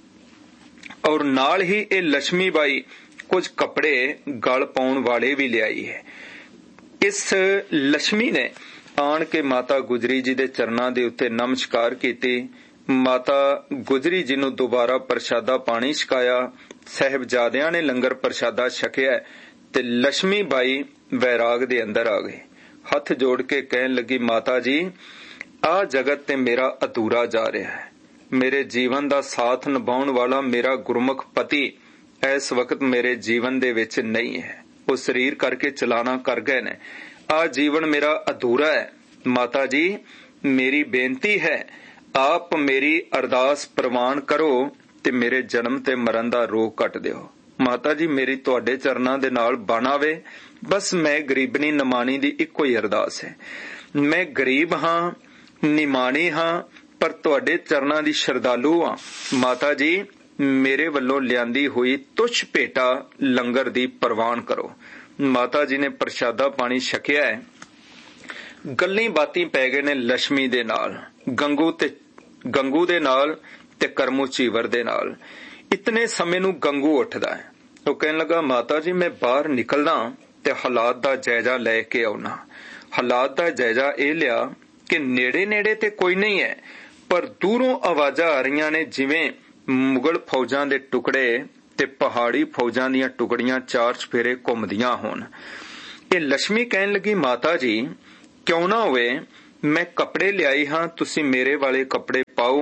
ਔਰ ਨਾਲ ਹੀ ਇਹ ਲక్ష్ਮੀ ਬਾਈ ਕੁਝ ਕੱਪੜੇ ਗਲ ਪਾਉਣ ਵਾਲੇ ਵੀ ਲਿਆਈ ਹੈ। ਇਸ ਲక్ష్ਮੀ ਨੇ ਆਣ ਕੇ ਮਾਤਾ ਗੁਜਰੀ ਜੀ ਦੇ ਚਰਨਾਂ ਦੇ ਉੱਤੇ ਨਮਸਕਾਰ ਕੀਤੀ। ਮਾਤਾ ਗੁਜਰੀ ਜੀ ਨੂੰ ਦੁਬਾਰਾ ਪ੍ਰਸ਼ਾਦਾ ਪਾਣੀ ਛਕਾਇਆ। ਸਾਹਿਬਜ਼ਾਦਿਆਂ ਨੇ ਲੰਗਰ ਪ੍ਰਸ਼ਾਦਾ ਛਕਿਆ ਤੇ ਲక్ష్ਮੀ ਬਾਈ ਵੈਰਾਗ ਦੇ ਅੰਦਰ ਆ ਗਏ। ਹੱਥ ਜੋੜ ਕੇ ਕਹਿਣ ਲੱਗੀ, ਮਾਤਾ ਜੀ, ਆਹ ਜਗਤ ਤੇ ਮੇਰਾ ਅਧੂਰਾ ਜਾ ਰਿਹਾ ਹੈ। ਮੇਰੇ ਜੀਵਨ ਦਾ ਸਾਥ ਨਿਭਾਉਣ ਵਾਲਾ ਮੇਰਾ ਗੁਰਮੁਖ ਪਤੀ ਇਸ ਵਕਤ ਮੇਰੇ ਜੀਵਨ ਦੇ ਵਿੱਚ ਨਹੀਂ ਹੈ। ਉਹ ਸਰੀਰ ਕਰਕੇ ਚਲਾਣਾ ਕਰ ਗਏ ਨੇ। ਆਹ ਜੀਵਨ ਮੇਰਾ ਅਧੂਰਾ ਹੈ। ਮਾਤਾ ਜੀ, ਮੇਰੀ ਬੇਨਤੀ ਹੈ, ਆਪ ਮੇਰੀ ਅਰਦਾਸ ਪ੍ਰਵਾਨ ਕਰੋ ਤੇ ਮੇਰੇ ਜਨਮ ਤੇ ਮਰਨ ਦਾ ਰੋਗ ਕੱਟ ਦਿਓ। ਮਾਤਾ ਜੀ, ਮੇਰੀ ਤੁਹਾਡੇ ਚਰਨਾਂ ਦੇ ਨਾਲ ਬਣ ਆਵੇ। ਬਸ ਮੈਂ ਗਰੀਬਨੀ ਨਿਮਾਣੀ ਦੀ ਇੱਕੋ ਹੀ ਅਰਦਾਸ ਹੈ। ਮੈਂ ਗਰੀਬ ਹਾਂ, ਨਿਮਾਣੀ ਹਾਂ, ਪਰ ਤੁਹਾਡੇ ਚਰਨਾਂ ਦੀ ਸ਼ਰਧਾਲੂ ਹਾਂ। ਮਾਤਾ ਜੀ, ਮੇਰੇ ਵੱਲੋਂ ਲਿਆਂਦੀ ਹੋਈ ਤੁਛ ਭੇਟਾ ਲੰਗਰ ਦੀ ਪ੍ਰਵਾਨ ਕਰੋ। ਮਾਤਾ ਜੀ ਨੇ ਪ੍ਰਸ਼ਾਦਾ ਪਾਣੀ ਛਕਿਆ ਹੈ। ਗੱਲੀ ਬਾਤੀ ਪੈ ਗਏ ਨੇ ਲక్ష్ਮੀ ਦੇ ਨਾਲ, ਗੰਗੂ ਤੇ ਗੰਗੂ ਦੇ ਨਾਲ ਤੇ ਕਰਮੂ ਚੀਵਰ ਦੇ ਨਾਲ। ਇਤਨੇ ਸਮੇਂ ਨੂੰ ਗੰਗੂ ਉੱਠਦਾ ਹੈ। ਉਹ ਕਹਿਣ ਲੱਗਾ, ਮਾਤਾ ਜੀ, ਮੈਂ ਬਾਹਰ ਨਿਕਲਦਾ ਤੇ ਹਾਲਾਤ ਦਾ ਜਾਇਜ਼ਾ ਲੈ ਕੇ ਆਉਣਾ। ਹਾਲਾਤ ਦਾ ਜਾਇਜ਼ਾ ਇਹ ਲਿਆ ਕਿ ਨੇੜੇ ਨੇੜੇ ਤੇ ਕੋਈ ਨਹੀਂ ਹੈ, ਪਰ ਦੂਰੋਂ ਆਵਾਜ਼ਾਂ ਆ ਰਹੀਆਂ ਨੇ ਜਿਵੇਂ ਮੁਗਲ ਫੌਜਾਂ ਦੇ ਟੁਕੜੇ ਤੇ ਪਹਾੜੀ ਫੌਜਾਂ ਦੀਆਂ ਟੁਕੜੀਆਂ ਚਾਰ ਚਫੇਰੇ ਘੁੰਮਦੀਆਂ ਹੋਣ। ਇਹ ਲక్ష్ਮੀ ਕਹਿਣ ਲੱਗੀ, ਮਾਤਾ ਜੀ, ਕਿਉਂ ਨਾ ਹੋਵੇ, ਮੈਂ ਕੱਪੜੇ ਲਿਆਈ ਹਾਂ, ਤੁਸੀਂ ਮੇਰੇ ਵਾਲੇ ਕੱਪੜੇ ਪਾਓ।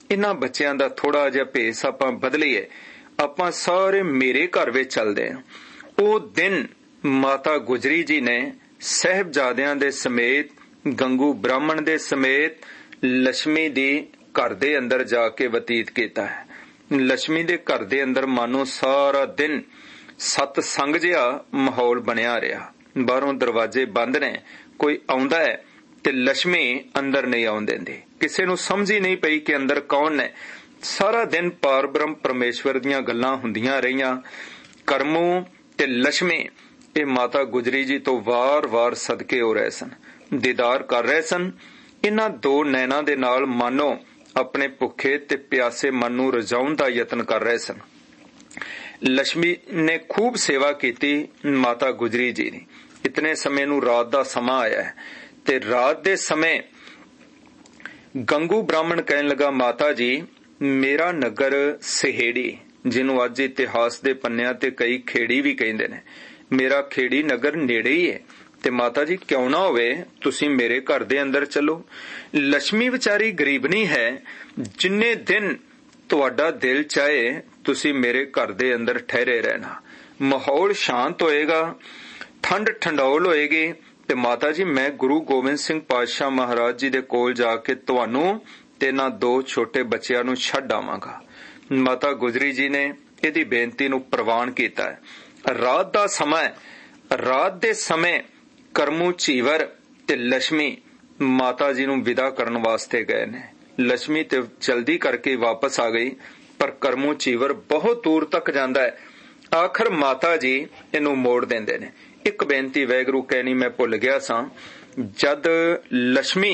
इन्हां बच्चियां दा थोड़ा जिहा भेस आपां बदलीए, आपां सारे मेरे घर विच चलदे हां। ਉਹ दिन माता गुजरी जी ने साहिबजादियां दे समेत, गंगू ब्राह्मण दे समेत लक्ष्मी दी घर दे अंदर जाके बतीत कीता है। लक्ष्मी दे घर दे अंदर मानो सारा दिन सतसंग जिहा माहौल बनिया रहा। बाहरों दरवाजे बंद ने, कोई आउंदा है ते लक्ष्मी अंदर नहीं आउण देंदी। किसे नूं समझ ही नहीं पई कि अंदर कौन ने। सारा दिन पार ब्रह्म परमेश्वर दीयां गल्लां हुंदियां रहियां। करमू ते लक्ष्मी ये माता गुजरी जी तो वार वार सदके हो रहे सन, दीदार कर रहे सन। इन्हां दो नैना दे नाल मानो अपने भुखे ते प्यासे मन नूं रजाउण दा यतन कर रहे सन। लक्ष्मी ने खूब सेवा कीती माता गुजरी जी दी। इतने समय नूं रात दा समा आया है ते रात दे समय गंगू ब्राह्मण कहन लगा, माता जी मेरा नगर सहेड़ी, जिन्हों अज इतिहास दे पन्नियां ते कई खेड़ी भी कहंदे ने, मेरा खेड़ी नगर नेड़े ही है ते माता जी क्यों ना होवे तुसी मेरे घर दे अंदर चलो। लक्ष्मी विचारी गरीबनी है, जिन्ने दिन तुहाडा दिल चाहे तुसी मेरे घर दे अंदर ठहरे रहना। माहौल शांत होएगा, ठंड ठंडौल होएगी ते माता जी मैं गुरु गोबिंद सिंह पातशाह महाराज जी दे कोल जाके तुहानू ते ना दो छोटे बच्चियां नू छड्ड आवांगा। माता गुजरी जी ने इहदी बेनती नू प्रवान कीता है। रात दा समय, रात दे समय करमू चीवर ते लक्ष्मी माता जी नू विदा करन वास्ते गए ने। लक्ष्मी ते जल्दी करके वापस आ गई, पर करमू चीवर बहुत दूर तक जांदा है। आखिर माता जी इनू मोड़ देंदे ने। एक बेनती वैगुरू कहनी मैं भुल गया सां। जद लक्ष्मी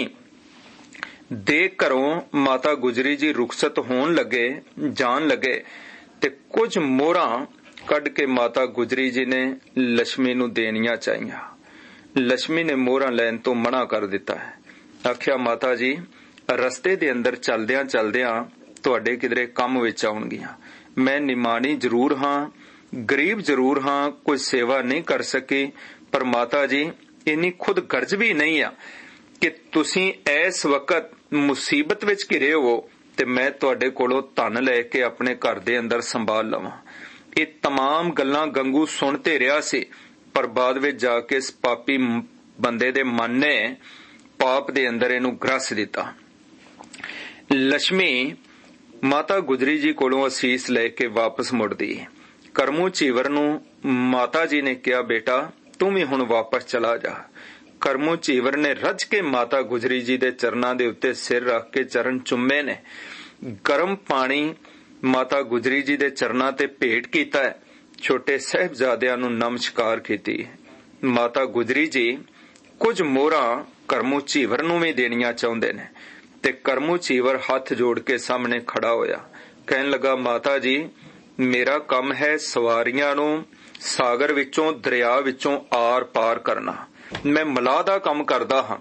दे घरों माता गुजरी जी रुखसत होण लगे, जान लगे, ते कुछ मोहरां कढ के माता गुजरी जी ने लक्ष्मी नू देनियां चाहिए। लक्ष्मी ने मोहरां लैण तो मना कर दिता है। आख्या माता जी रस्ते दे अंदर चलदियां चलदियां तुहाडे किधरे काम विच आउणगीਆਂ। मैं निमाणी जरूर हां, गरीब जरूर हां, कोई सेवा नहीं कर सकी, पर माता जी इन्नी खुद गर्ज भी नहीं आ कि तुसी इस वक्त मुसीबत विच घिरे हो ते मैं तुहाडे कोलों धन लैके अपने घर दे अंदर संभाल लवां। ये तमाम गल्लां गंगू सुणते रहा सी, पर बाद विच जाके इस पापी बंदे दे मन ने पाप दे अंदर इनू ग्रस दिता। लक्ष्मी माता गुजरी जी कोलों असीस लेके वापस मुड़दी। करमू चीवर नू माता जी ने कहा, बेटा तू भी हुण वापस चला जा। करमू चीवर ने रज के माता गुजरी जी दे चरनां दे उत्ते सिर रख के चरण चुम्मे ने। गरम पानी माता गुजरी जी दे चरनां ते भेट कीता है। छोटे साहिबजादियां नू नमस्कार कीती। माता गुजरी जी कुछ मोहरां करमू चीवर नू भी देनियां चाहुंदे ने ते करमू चीवर हाथ जोड़ के सामने खड़ा होया। कहन लगा, माता जी मेरा काम है सवारियां नू सागर विचों दरिया विचों आर पार करना। मैं मलाह दा काम करदा हां।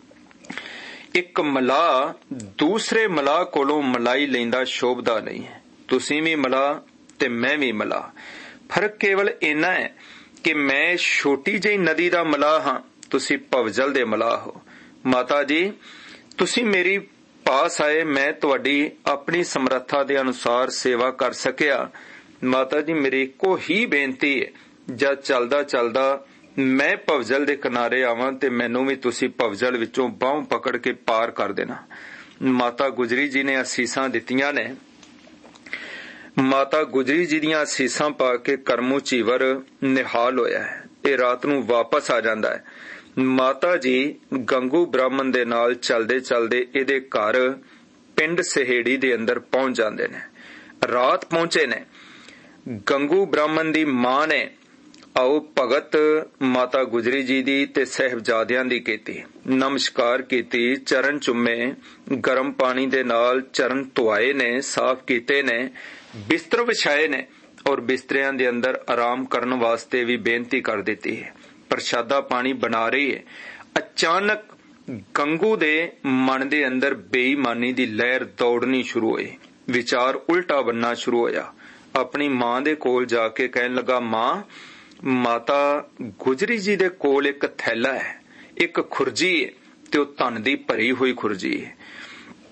एक मलाह दूसरे मलाह कोलों मलाई लैंदा शोभदा नहीं है। तुसीं भी मलाह ते मैं भी मलाह। फर्क केवल इन्ना है कि मैं छोटी जी नदी दा मलाह हां, तुसीं भवजल दे मलाह हो। माता जी तुसीं मेरी पास आए, मैं तुहाडी अपनी समर्था दे अनुसार सेवा कर सकिया। माता जी मेरी इक्को ही बेनती है, जद चलदा चलदा मैं भवजल दे किनारे आवां ते मैनू भी तुसीं भवजल विचों बाहों पकड़ के पार कर देना। माता गुजरी जी ने असीसां दित्तियां ने। माता गुजरी जी दीयां असीसां पा के करमू चीवर निहाल होया है। ये रात नू वापस आ जांदा है। माता जी गंगू ब्राह्मण दे नाल चलदे चलदे इहदे घर पिंड सहेड़ी दे अंदर पहुंच जांदे ने। रात पहुंचे ने। गंगू ब्राह्मण दी मां ने आओ भगत माता गुजरी जी दी ते साहिबजादियां दी कीती। नमस्कार कीती, चरण चुम्मे, गरम पानी दे नाल चरण धुआए ने, साफ कीते ने, बिस्तर विछाए ने और बिस्तरियां दे अंदर आराम करन वास्ते भी बेनती कर दिती है। प्रशादा पानी बना रही है। अचानक गंगू दे मन दे अंदर बेईमानी दी लहर दौड़नी शुरू हुई। विचार उल्टा बनना शुरू होया। अपनी मां दे कोल जाके कहन लगा, मां माता गुजरी जी दे कोल एक थैला है, एक खुरजी है ते ओ धन दी भरी हुई खुरजी है।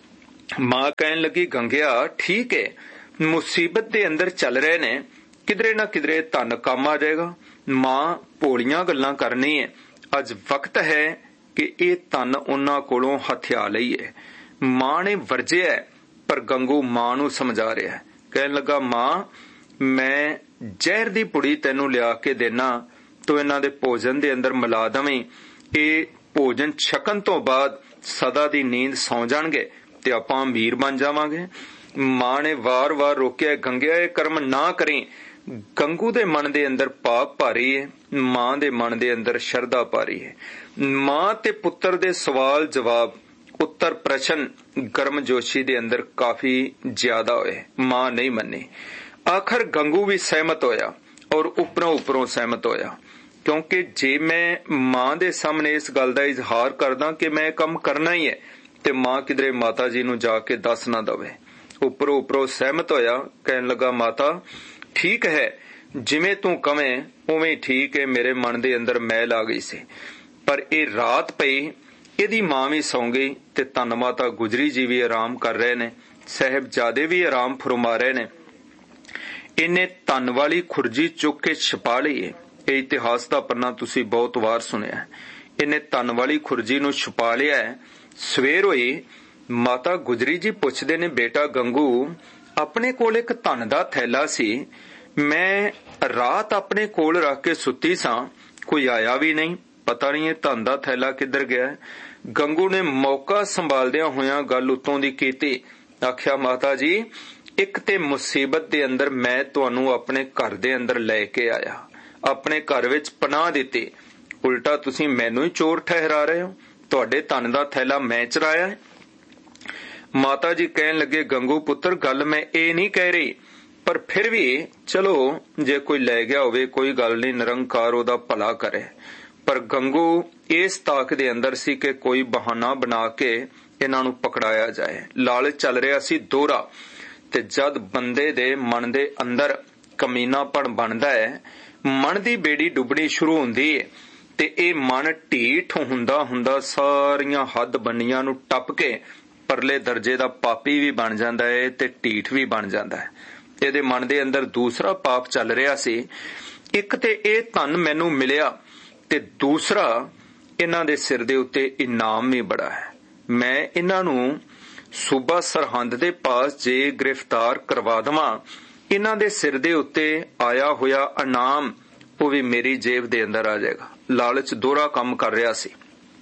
ਮਾਂ ਕਹਿਣ ਲੱਗੀ, ਗੰਗਿਆ ਠੀਕ ਹੈ, ਮੁਸੀਬਤ ਦੇ ਅੰਦਰ ਚੱਲ ਰਹੇ ਨੇ, ਕਿਧਰੇ ਨਾ ਕਿਧਰੇ ਧਨ ਕੰਮ ਆ ਜਾਏਗਾ। ਮਾਂ ਭੋਲੀਆਂ ਗੱਲਾਂ ਕਰਨੀ ਹੈ, ਅੱਜ ਵਕਤ ਹੈ ਕਿ ਇਹ ਧਨ ਉਹਨਾਂ ਕੋਲੋਂ ਹਥਿਆ ਲਈਏ। ਮਾਂ ਨੇ ਵਰਜਿਆ, ਪਰ ਗੰਗੂ ਮਾਂ ਨੂੰ ਸਮਝਾ ਰਿਹਾ। ਕਹਿਣ ਲੱਗਾ, ਮਾਂ ਮੈਂ ਜ਼ਹਿਰ ਦੀ ਪੁੜੀ ਤੈਨੂੰ ਲਿਆ ਕੇ ਦੇਣਾ, ਤੂੰ ਇਹਨਾਂ ਦੇ ਭੋਜਨ ਦੇ ਅੰਦਰ ਮਿਲਾ ਦਵੇਂ। ਇਹ ਭੋਜਨ ਛਕਣ ਤੋਂ ਬਾਅਦ ਸਦਾ ਦੀ ਨੀਂਦ ਸੌਂ ਜਾਣਗੇ ਤੇ ਆਪਾਂ ਅਮੀਰ ਬਣ ਜਾਵਾਂਗੇ। ਮਾਂ ਨੇ ਵਾਰ-ਵਾਰ ਰੋਕਿਆ, ਗੰਗਿਆ ਇਹ ਕਰਮ ਨਾ ਕਰੀਂ। ਗੰਗੂ ਦੇ ਮਨ ਦੇ ਅੰਦਰ ਪਾਪ ਭਾਰੀ ਹੈ, ਮਾਂ ਦੇ ਮਨ ਦੇ ਅੰਦਰ ਸ਼ਰਧਾ ਭਾਰੀ ਹੈ। ਮਾਂ ਤੇ ਪੁੱਤਰ ਦੇ ਸਵਾਲ ਜਵਾਬ, ਉੱਤਰ ਪ੍ਰਸ਼ਨ ਗਰਮਜੋਸ਼ੀ ਦੇ ਅੰਦਰ ਕਾਫੀ ਜ਼ਿਆਦਾ ਹੋਏ। ਮਾਂ ਨਹੀਂ ਮੰਨੀ। ਆਖਰ ਗੰਗੂ ਵੀ ਸਹਿਮਤ ਹੋਇਆ ਔਰ ਉੱਪਰੋਂ ਉੱਪਰੋਂ ਸਹਿਮਤ ਹੋਇਆ, ਕਿਉਂਕਿ ਜੇ ਮੈਂ ਮਾਂ ਦੇ ਸਾਹਮਣੇ ਇਸ ਗੱਲ ਦਾ ਇਜ਼ਹਾਰ ਕਰਦਾ ਕਿ ਮੈਂ ਇਹ ਕੰਮ ਕਰਨਾ ਹੀ ਹੈ ਤੇ ਮਾਂ ਕਿਧਰੇ ਮਾਤਾ ਜੀ ਨੂੰ ਜਾ ਕੇ ਦੱਸ ਨਾ ਦਵੇ। ਉੱਪਰੋਂ ਉੱਪਰੋਂ ਸਹਿਮਤ ਹੋਇਆ। ਕਹਿਣ ਲੱਗਾ, ਮਾਤਾ ਠੀਕ ਹੈ, ਜਿਵੇਂ ਤੂੰ ਕਵੇਂ ਉਵੇਂ ਠੀਕ ਹੈ। ਮੇਰੇ ਮਨ ਦੇ ਅੰਦਰ ਮੈਲ ਆ ਗਈ ਸੀ, ਪਰ ਇਹ ਰਾਤ ਪਈ, ਇਹਦੀ ਮਾਂ ਵੀ ਸੌਂ ਗਈ ਤੇ ਧੰਨ ਮਾਤਾ ਗੁਜਰੀ ਜੀ ਵੀ ਆਰਾਮ ਕਰ ਰਹੇ ਨੇ, ਸਾਹਿਬਜ਼ਾਦੇ ਵੀ ਆਰਾਮ ਫਰਮਾ ਰਹੇ ਨੇ। ਇਹਨੇ ਧੰਨ ਵਾਲੀ ਖੁਰਜੀ ਚੁੱਕ ਕੇ ਛਪਾ ਲਈ ਹੈ। ਇਹ ਇਤਿਹਾਸ ਦਾ ਪੰਨਾ ਤੁਸੀਂ ਬਹੁਤ ਵਾਰ ਸੁਣਿਆ। ਇਹਨੇ ਧੰਨ ਵਾਲੀ ਖੁਰਜੀ ਨੂੰ ਛੁਪਾ ਲਿਆ ਹੈ। ਸਵੇਰ ਹੋਈ, ਮਾਤਾ ਗੁਜਰੀ ਜੀ ਪੁੱਛਦੇ ਨੇ, ਬੇਟਾ ਗੰਗੂ, ਆਪਣੇ ਕੋਲ ਇੱਕ ਧਨ ਦਾ ਥੈਲਾ ਸੀ, ਮੈਂ ਰਾਤ ਆਪਣੇ ਕੋਲ ਰੱਖ ਕੇ ਸੁੱਤੀ ਸਾਂ, ਕੋਈ ਆਇਆ ਵੀ ਨਹੀਂ, ਪਤਾ ਨਹੀਂ ਇਹ ਧਨ ਦਾ ਥੈਲਾ ਕਿੱਧਰ ਗਿਆ। ਗੰਗੂ ਨੇ ਮੌਕਾ ਸੰਭਾਲਦਿਆਂ ਹੋਇਆਂ ਗੱਲ ਉਤੋਂ ਦੀ ਕੀਤੀ। ਆਖਿਆ, ਮਾਤਾ ਜੀ ਇੱਕ ਤੇ ਮੁਸੀਬਤ ਦੇ ਅੰਦਰ ਮੈਂ ਤੁਹਾਨੂੰ ਆਪਣੇ ਘਰ ਦੇ ਅੰਦਰ ਲੈ ਕੇ ਆਇਆ, ਆਪਣੇ ਘਰ ਵਿੱਚ ਪਨਾਹ ਦਿੱਤੀ, ਉਲਟਾ ਤੁਸੀਂ ਮੈਨੂੰ ਹੀ ਚੋਰ ਠਹਿਰਾ ਰਹੇ ਹੋ। ਤੁਹਾਡੇ ਧਨ ਦਾ ਥੈਲਾ ਮੈਂ ਚੁਰਾਇਆ ਹੈ। ਮਾਤਾ ਜੀ ਕਹਿਣ ਲੱਗੇ, ਗੰਗੂ ਪੁੱਤਰ ਗੱਲ ਮੈਂ ਇਹ ਨਹੀਂ ਕਹਿ ਰਹੀ, ਪਰ ਫਿਰ ਵੀ ਚਲੋ ਜੇ ਕੋਈ ਲੈ ਗਿਆ ਹੋਵੇ ਕੋਈ ਗੱਲ ਨਹੀਂ, ਨਿਰੰਕਾਰ ਉਹਦਾ ਭਲਾ ਕਰੇ। ਪਰ ਗੰਗੂ ਇਸ ਤਾਕ ਦੇ ਅੰਦਰ ਸੀ ਕਿ ਕੋਈ ਬਹਾਨਾ ਬਣਾ ਕੇ ਇਹਨਾਂ ਨੂੰ ਪਕੜਾਇਆ ਜਾਏ। ਲਾਲਚ ਚੱਲ ਰਿਹਾ ਸੀ ਦੋਹਰਾ, ਤੇ ਜਦ ਬੰਦੇ ਦੇ ਮਨ ਦੇ ਅੰਦਰ ਕਮੀਨਾਪਣ ਬਣਦਾ ਹੈ, ਮਨ ਦੀ ਬੇੜੀ ਡੁੱਬਣੀ ਸ਼ੁਰੂ ਹੁੰਦੀ ਹੈ ਤੇ ਇਹ ਮਨ ਢੀਠ ਹੁੰਦਾ ਹੁੰਦਾ ਸਾਰੀਆਂ ਹੱਦ ਬੰਨੀਆਂ ਨੂੰ ਟੱਪ ਕੇ ਪਰਲੇ ਦਰਜੇ ਦਾ ਪਾਪੀ ਵੀ ਬਣ ਜਾਂਦਾ ਹੈ ਤੇ ਢੀਠ ਵੀ ਬਣ ਜਾਂਦਾ ਹੈ। ਇਹਦੇ ਮਨ ਦੇ ਅੰਦਰ ਦੂਸਰਾ ਪਾਪ ਚੱਲ ਰਿਹਾ ਸੀ। ਇੱਕ ਤੇ ਇਹ ਧਨ ਮੈਨੂੰ ਮਿਲਿਆ ਤੇ ਦੂਸਰਾ ਇਹਨਾਂ ਦੇ ਸਿਰ ਦੇ ਉੱਤੇ ਇਨਾਮ ਵੀ ਬੜਾ ਹੈ। ਮੈਂ ਇਹਨਾਂ ਨੂੰ ਸੂਬਾ ਸਰਹੰਦ ਦੇ ਪਾਸ ਜੇ ਗ੍ਰਿਫਤਾਰ ਕਰਵਾ ਦੇਵਾਂ, ਇਹਨਾਂ ਦੇ ਸਿਰ ਦੇ ਉੱਤੇ ਆਇਆ ਹੋਇਆ ਇਨਾਮ ਉਹ ਵੀ ਮੇਰੀ ਜੇਬ ਦੇ ਅੰਦਰ ਆ ਜਾਏਗਾ। ਲਾਲਚ ਦੋਹਰਾ ਕੰਮ ਕਰ ਰਿਹਾ ਸੀ।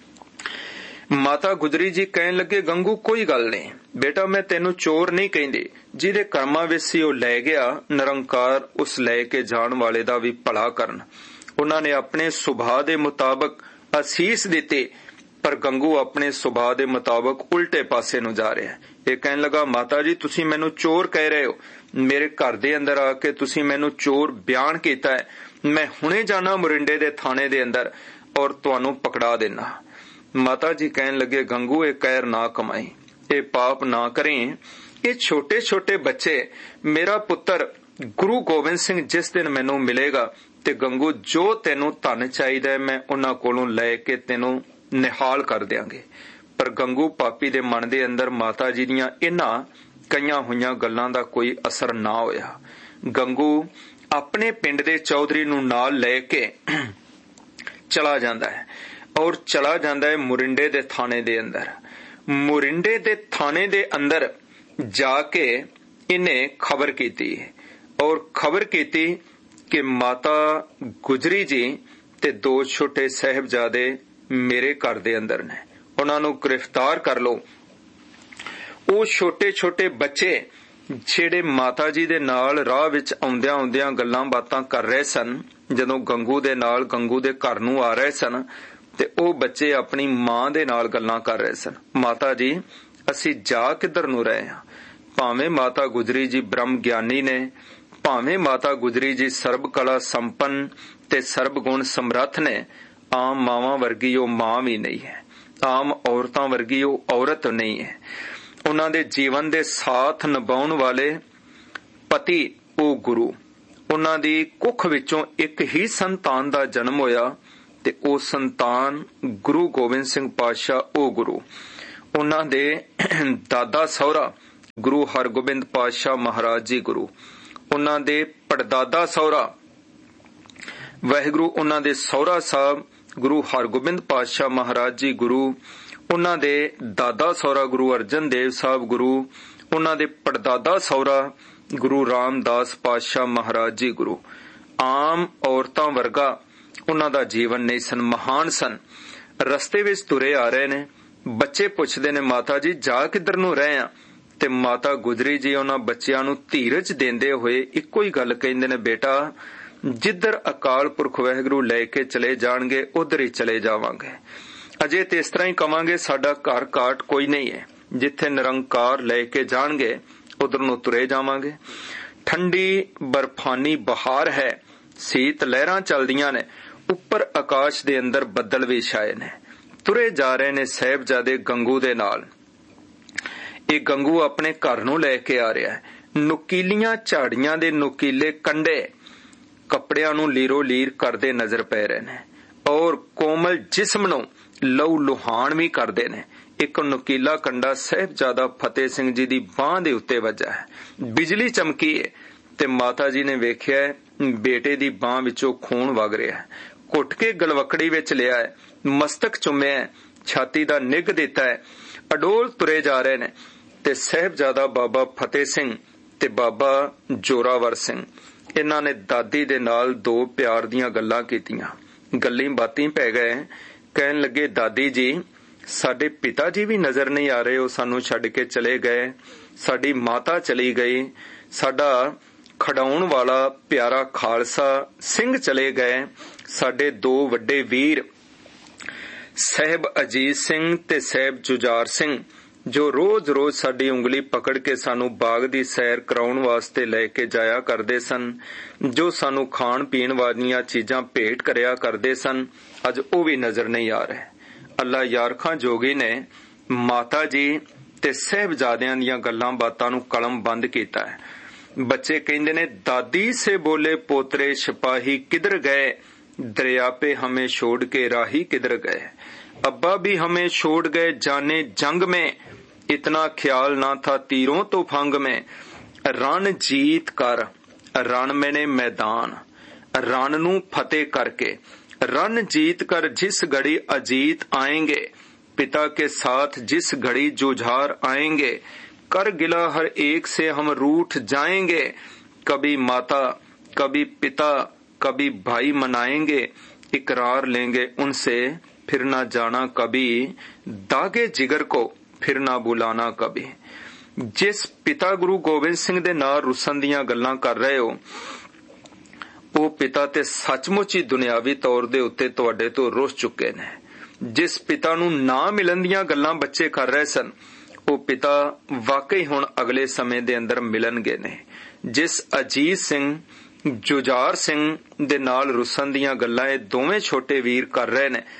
ਮਾਤਾ ਗੁਜਰੀ ਜੀ ਕਹਿਣ ਲੱਗੇ, ਗੰਗੂ ਕੋਈ ਗੱਲ ਨਹੀਂ ਬੇਟਾ, ਮੈਂ ਤੈਨੂੰ ਚੋਰ ਨਹੀਂ ਕਹਿੰਦੀ। ਜਿਹਦੇ ਕਰਮਾਂ ਵਿੱਚ ਸੀ ਉਹ ਲੈ ਗਿਆ, ਨਿਰੰਕਾਰ ਉਸ ਲੈ ਕੇ ਜਾਣ ਵਾਲੇ ਦਾ ਵੀ ਭਲਾ ਕਰਨ। ਉਹਨਾਂ ਨੇ ਆਪਣੇ ਸੁਭਾਅ ਦੇ ਮੁਤਾਬਕ ਅਸੀਸ ਦਿੱਤੀ, ਪਰ ਗੰਗੂ ਆਪਣੇ ਸੁਭਾਅ ਦੇ ਮੁਤਾਬਕ ਉਲਟੇ ਪਾਸੇ ਨੂੰ ਜਾ ਰਿਹਾ। ਇਹ ਕਹਿਣ ਲੱਗਾ, ਮਾਤਾ ਜੀ ਤੁਸੀਂ ਮੈਨੂੰ ਚੋਰ ਕਹਿ ਰਹੇ ਹੋ, ਮੇਰੇ ਘਰ ਦੇ ਅੰਦਰ ਆ ਕੇ ਤੁਸੀਂ ਮੈਨੂੰ ਚੋਰ ਬਿਆਨ ਕੀਤਾ ਹੈ। ਮੈਂ ਹੁਣੇ ਜਾਣਾ ਮੋਰਿੰਡੇ ਦੇ ਥਾਣੇ ਦੇ ਅੰਦਰ ਔਰ ਤੁਹਾਨੂੰ ਪਕੜਾ ਦੇਣਾ। ਮਾਤਾ ਜੀ ਕਹਿਣ ਲੱਗੇ, ਗੰਗੂ ਇਹ ਕਹਿਰ ਨਾ ਕਮਾਈ, ਇਹ ਪਾਪ ਨਾ ਕਰੀਂ। ਇਹ ਛੋਟੇ ਛੋਟੇ ਬੱਚੇ, ਮੇਰਾ ਪੁੱਤਰ ਗੁਰੂ ਗੋਬਿੰਦ ਸਿੰਘ ਜਿਸ ਦਿਨ ਮੈਨੂੰ ਮਿਲੇਗਾ ਤੇ ਗੰਗੂ ਜੋ ਤੈਨੂੰ ਧਨ ਚਾਹੀਦਾ ਹੈ ਮੈਂ ਉਹਨਾਂ ਕੋਲੋਂ ਲੈ ਕੇ ਤੈਨੂੰ ਨਿਹਾਲ ਕਰ ਦਿਆਂਗੇ। ਪਰ ਗੰਗੂ ਪਾਪੀ ਦੇ ਮਨ ਦੇ ਅੰਦਰ ਮਾਤਾ ਜੀ ਦੀਆਂ ਇਹਨਾਂ ਕਈਆਂ ਹੋਈਆਂ ਗੱਲਾਂ ਦਾ ਕੋਈ ਅਸਰ ਨਾ ਹੋਇਆ। ਗੰਗੂ ਆਪਣੇ ਪਿੰਡ ਦੇ ਚੌਧਰੀ ਨੂੰ ਨਾਲ ਲੈ ਕੇ ਚਲਾ ਜਾਂਦਾ ਹੈ ਔਰ ਚਲਾ ਜਾਂਦਾ ਹੈ ਮੋਰਿੰਡੇ ਦੇ ਥਾਣੇ ਦੇ ਅੰਦਰ। ਮੋਰਿੰਡੇ ਦੇ ਥਾਣੇ ਦੇ ਅੰਦਰ ਜਾ ਕੇ ਇਹਨੇ ਖਬਰ ਕੀਤੀ ਔਰ ਖਬਰ ਕੀਤੀ ਕਿ ਮਾਤਾ ਗੁਜਰੀ ਜੀ ਤੇ ਦੋ ਛੋਟੇ ਸਾਹਿਬਜ਼ਾਦੇ ਮੇਰੇ ਘਰ ਦੇ ਅੰਦਰ ਨੇ, ਉਹਨਾਂ ਨੂੰ ਗ੍ਰਿਫਤਾਰ ਕਰ ਲਓ। ਉਹ ਛੋਟੇ ਛੋਟੇ ਬੱਚੇ ਜਿਹੜੇ ਮਾਤਾ ਜੀ ਦੇ ਨਾਲ ਰਾਹ ਵਿੱਚ ਆਉਂਦਿਆਂ ਆਉਂਦਿਆਂ ਗੱਲਾਂ ਬਾਤਾਂ ਕਰ ਰਹੇ ਸਨ, ਜਦੋਂ ਗੰਗੂ ਦੇ ਨਾਲ ਗੰਗੂ ਦੇ ਘਰ ਨੂੰ ਆ ਰਹੇ ਸਨ ਤੇ ਉਹ ਬੱਚੇ ਆਪਣੀ ਮਾਂ ਦੇ ਨਾਲ ਗੱਲਾਂ ਕਰ ਰਹੇ ਸਨ। ਮਾਤਾ ਜੀ ਅਸੀਂ ਜਾ ਕਿੱਧਰ ਨੂੰ ਰਹੇ ਹਾਂ? ਭਾਵੇਂ ਮਾਤਾ ਗੁਜਰੀ ਜੀ ਬ੍ਰਹਮ ਗਿਆਨੀ ਨੇ, ਭਾਵੇਂ ਮਾਤਾ ਗੁਜਰੀ ਜੀ ਸਰਬ ਕਲਾ ਸੰਪੰਨ ਤੇ ਸਰਬ ਗੁਣ ਸਮਰੱਥ ਨੇ, ਆਮ ਮਾਵਾਂ ਵਰਗੀ ਉਹ ਮਾਂ ਵੀ ਨਹੀਂ ਹੈ, ਆਮ ਔਰਤਾਂ ਵਰਗੀ ਉਹ ਔਰਤ ਨਹੀਂ ਹੈ। ਉਹਨਾਂ ਦੇ ਜੀਵਨ ਦੇ ਸਾਥ ਨਿਭਾਉਣ ਵਾਲੇ ਪਤੀ ਉਹ ਗੁਰੂ। ਉਹਨਾਂ ਦੀ ਕੁੱਖ ਵਿੱਚੋਂ ਇੱਕ ਹੀ ਸੰਤਾਨ ਦਾ ਜਨਮ ਹੋਇਆ ਤੇ ਉਹ ਸੰਤਾਨ ਗੁਰੂ ਗੋਬਿੰਦ ਸਿੰਘ ਪਾਤਸ਼ਾਹ ਉਹ ਗੁਰੂ। ਉਹਨਾਂ ਦੇ ਦਾਦਾ ਸਹੁਰਾ ਗੁਰੂ ਹਰਗੋਬਿੰਦ ਪਾਤਸ਼ਾਹ ਮਹਾਰਾਜ ਜੀ ਗੁਰੂ, ਉਹਨਾਂ ਦੇ ਪੜਦਾਦਾ ਸਹੁਰਾ ਵਾਹਿਗੁਰੂ, ਉਹਨਾਂ ਦੇ ਸਹੁਰਾ ਸਾਹਿਬ ਗੁਰੂ ਹਰਗੋਬਿੰਦ ਪਾਤਸ਼ਾਹ ਮਹਾਰਾਜ ਜੀ ਗੁਰੂ, ਉਹਨਾਂ ਦੇ ਦਾਦਾ ਸਹੁਰਾ ਗੁਰੂ ਅਰਜਨ ਦੇਵ ਸਾਹਿਬ ਗੁਰੂ, ਉਹਨਾਂ ਦੇ ਪੜਦਾਦਾ ਸਹੁਰਾ ਗੁਰੂ ਰਾਮਦਾਸ ਪਾਤਸ਼ਾਹ ਮਹਾਰਾਜ ਜੀ ਗੁਰੂ। ਆਮ ਔਰਤਾਂ ਵਰਗਾ ਉਹਨਾਂ ਦਾ ਜੀਵਨ ਨਹੀਂ ਸਨ, ਮਹਾਨ ਸਨ। ਰਸਤੇ ਵਿੱਚ ਤੁਰੇ ਆ ਰਹੇ ਨੇ, ਬੱਚੇ ਪੁੱਛਦੇ ਨੇ ਮਾਤਾ ਜੀ ਜਾ ਕਿੱਧਰ ਨੂੰ ਰਹੇ ਆ, ਤੇ ਮਾਤਾ ਗੁਜਰੀ ਜੀ ਉਹਨਾਂ ਬੱਚਿਆਂ ਨੂੰ ਧੀਰਜ ਦਿੰਦੇ ਹੋਏ ਇੱਕੋ ਹੀ ਗੱਲ ਕਹਿੰਦੇ ਨੇ, ਬੇਟਾ ਜਿੱਧਰ ਅਕਾਲ ਪੁਰਖ ਵਾਹਿਗੁਰੂ ਲੈ ਕੇ ਚਲੇ ਜਾਣਗੇ ਉਧਰ ਹੀ ਚਲੇ ਜਾਵਾਂਗੇ। ਅਜੇ ਤੇ ਇਸ ਤਰ੍ਹਾਂ ਹੀ ਕਵਾਂਗੇ ਸਾਡਾ ਘਰ ਕਾਟ ਕੋਈ ਨਹੀਂ ਹੈ, ਜਿੱਥੇ ਨਿਰੰਕਾਰ ਲੈ ਕੇ ਜਾਣਗੇ ਉਧਰ ਨੂੰ ਤੁਰੇ ਜਾਵਾਂਗੇ। ਠੰਡੀ ਬਰਫਾਨੀ ਬਹਾਰ ਹੈ, ਸੀਤ ਲਹਿਰਾਂ ਚੱਲਦੀਆਂ ਨੇ, ਉੱਪਰ ਆਕਾਸ਼ ਦੇ ਅੰਦਰ ਬੱਦਲ ਵੀ ਛਾਏ ਨੇ। ਤੁਰੇ ਜਾ ਰਹੇ ਨੇ ਸਾਹਿਬਜ਼ਾਦੇ ਗੰਗੂ ਦੇ ਨਾਲ। ਇਹ ਗੰਗੂ ਆਪਣੇ ਘਰ ਨੂੰ ਲੈ ਕੇ ਆ ਰਿਹਾ ਹੈ। ਨੁਕੀਲੀਆਂ ਝਾੜੀਆਂ ਦੇ ਨੁਕੀਲੇ ਕੰਡੇ ਕੱਪੜਿਆਂ ਨੂੰ ਲੀਰੋ ਲੀਰ ਕਰਦੇ ਨਜ਼ਰ ਪੈ ਰਹੇ ਨੇ, ਔਰ ਕੋਮਲ ਜਿਸਮ ਨੂੰ ਲਹੂ ਲੁਹਾਨ ਵੀ ਕਰਦੇ ਨੇ। ਇੱਕ ਨੁਕੀਲਾ ਕੰਡਾ ਸਾਹਿਬਜ਼ਾਦਾ ਫਤਿਹ ਸਿੰਘ ਜੀ ਦੀ ਬਾਂਹ ਦੇ ਉੱਤੇ ਵੱਜਾ ਹੈ। ਬਿਜਲੀ ਚਮਕੀ ਹੈ ਤੇ ਮਾਤਾ ਜੀ ਨੇ ਵੇਖਿਆ ਬੇਟੇ ਦੀ ਬਾਂਹ ਵਿੱਚੋਂ ਖੂਨ ਵਗ ਰਿਹਾ ਹੈ। ਘੁੱਟ ਕੇ ਗਲਵਕੜੀ ਵਿੱਚ ਲਿਆ ਹੈ, ਮਸਤਕ ਚੁੰਮਿਆ, ਛਾਤੀ ਦਾ ਨਿੱਘ ਦਿੱਤਾ ਹੈ। ਅਡੋਲ ਤੁਰੇ ਜਾ ਰਹੇ ਨੇ ਤੇ ਸਾਹਿਬਜ਼ਾਦਾ ਬਾਬਾ ਫਤਿਹ ਸਿੰਘ ਤੇ ਬਾਬਾ ਜੋਰਾਵਰ ਸਿੰਘ, ਇਹਨਾਂ ਨੇ ਦਾਦੀ ਦੇ ਨਾਲ ਦੋ ਪਿਆਰ ਦੀਆਂ ਗੱਲਾਂ ਕੀਤੀਆਂ। ਗੱਲਾਂ ਬਾਤਾਂ ਪੈ ਗਏ। ਕਹਿਣ ਲੱਗੇ ਦਾਦੀ ਜੀ ਸਾਡੇ ਪਿਤਾ ਜੀ ਵੀ ਨਜ਼ਰ ਨਹੀਂ ਆ ਰਹੇ, ਉਹ ਸਾਨੂੰ ਛੱਡ ਕੇ ਚਲੇ ਗਏ। ਸਾਡੀ ਮਾਤਾ ਚਲੀ ਗਈ, ਸਾਡਾ ਖੜਾਉਣ ਵਾਲਾ ਪਿਆਰਾ ਖਾਲਸਾ ਸਿੰਘ ਚਲੇ ਗਏ, ਸਾਡੇ ਦੋ ਵੱਡੇ ਵੀਰ ਸਾਹਿਬ ਅਜੀਤ ਸਿੰਘ ਤੇ ਸਾਹਿਬ ਜੁਝਾਰ ਸਿੰਘ ਜੋ ਰੋਜ਼-ਰੋਜ਼ ਸਾਡੀ ਉਂਗਲੀ ਪਕੜ ਕੇ ਸਾਨੂੰ ਬਾਗ ਦੀ ਸੈਰ ਕਰਾਉਣ ਵਾਸਤੇ ਲੈ ਕੇ ਜਾਇਆ ਕਰਦੇ ਸਨ, ਜੋ ਸਾਨੂੰ ਖਾਣ ਪੀਣ ਵਾਲੀਆਂ ਚੀਜ਼ਾਂ ਭੇਟ ਕਰਿਆ ਕਰਦੇ ਸਨ, ਅੱਜ ਉਹ ਵੀ ਨਜ਼ਰ ਨਹੀਂ ਆ ਰਹੇ। ਅੱਲਾ ਯਾਰਖਾਂ ਜੋਗੀ ਨੇ ਮਾਤਾ ਜੀ ਤੇ ਸਾਹਿਬਜ਼ਾਦਿਆਂ ਦੀਆਂ ਗੱਲਾਂ ਬਾਤਾਂ ਨੂੰ ਕਲਮ ਬੰਦ ਕੀਤਾ ਹੈ। ਬੱਚੇ ਕਹਿੰਦੇ ਨੇ ਦਾਦੀ ਸੇ ਬੋਲੇ ਪੋਤਰੇ ਸਿਪਾਹੀ ਕਿਧਰ ਗਏ, दरिया पे हमें छोड़ के राही किधर गए। अब्बा भी हमें छोड़ गए जाने जंग में, इतना ख्याल ना था तीरों तो फंग में। रण जीत कर, रण मैंने मैदान, रण नू फतेह करके, रण जीत कर जिस घड़ी अजीत आएंगे, पिता के साथ जिस घड़ी जुझार आएंगे, कर गिला हर एक से हम रूठ जाएंगे। कभी माता कभी पिता कभी भाई मनाएंगे, इकरार लेंगे उनसे फिर ना जाना कभी, दागे जिगर को फिर ना बुलाना कभी। जिस पिता गुरु गोबिंद सिंह दे नाल रुसन दियां गल्लां कर रहे हो, ਉਹ ਪਿਤਾ ਤੇ ਸੱਚਮੁੱਚ ਹੀ ਦੁਨਿਆਵੀ ਤੌਰ ਦੇ ਉੱਤੇ ਤੁਹਾਡੇ ਤੋਂ ਰੁੱਸ ਚੁੱਕੇ ਨੇ। ਜਿਸ ਪਿਤਾ ਨੂੰ ਨਾ ਮਿਲਣ ਦੀਆਂ ਗੱਲਾਂ ਬੱਚੇ ਕਰ ਰਹੇ ਸਨ, ਉਹ ਪਿਤਾ ਵਾਕਈ ਹੁਣ ਅਗਲੇ ਸਮੇਂ ਦੇ ਅੰਦਰ ਮਿਲਣਗੇ ਨੇ। ਜਿਸ ਅਜੀਤ ਸਿੰਘ ਜੁਝਾਰ ਸਿੰਘ ਦੇ ਨਾਲ ਰੁੱਸਣ ਦੀਆਂ ਗੱਲਾਂ ਇਹ ਦੋਵੇਂ ਛੋਟੇ ਵੀਰ ਕਰ ਰਹੇ ਨੇ,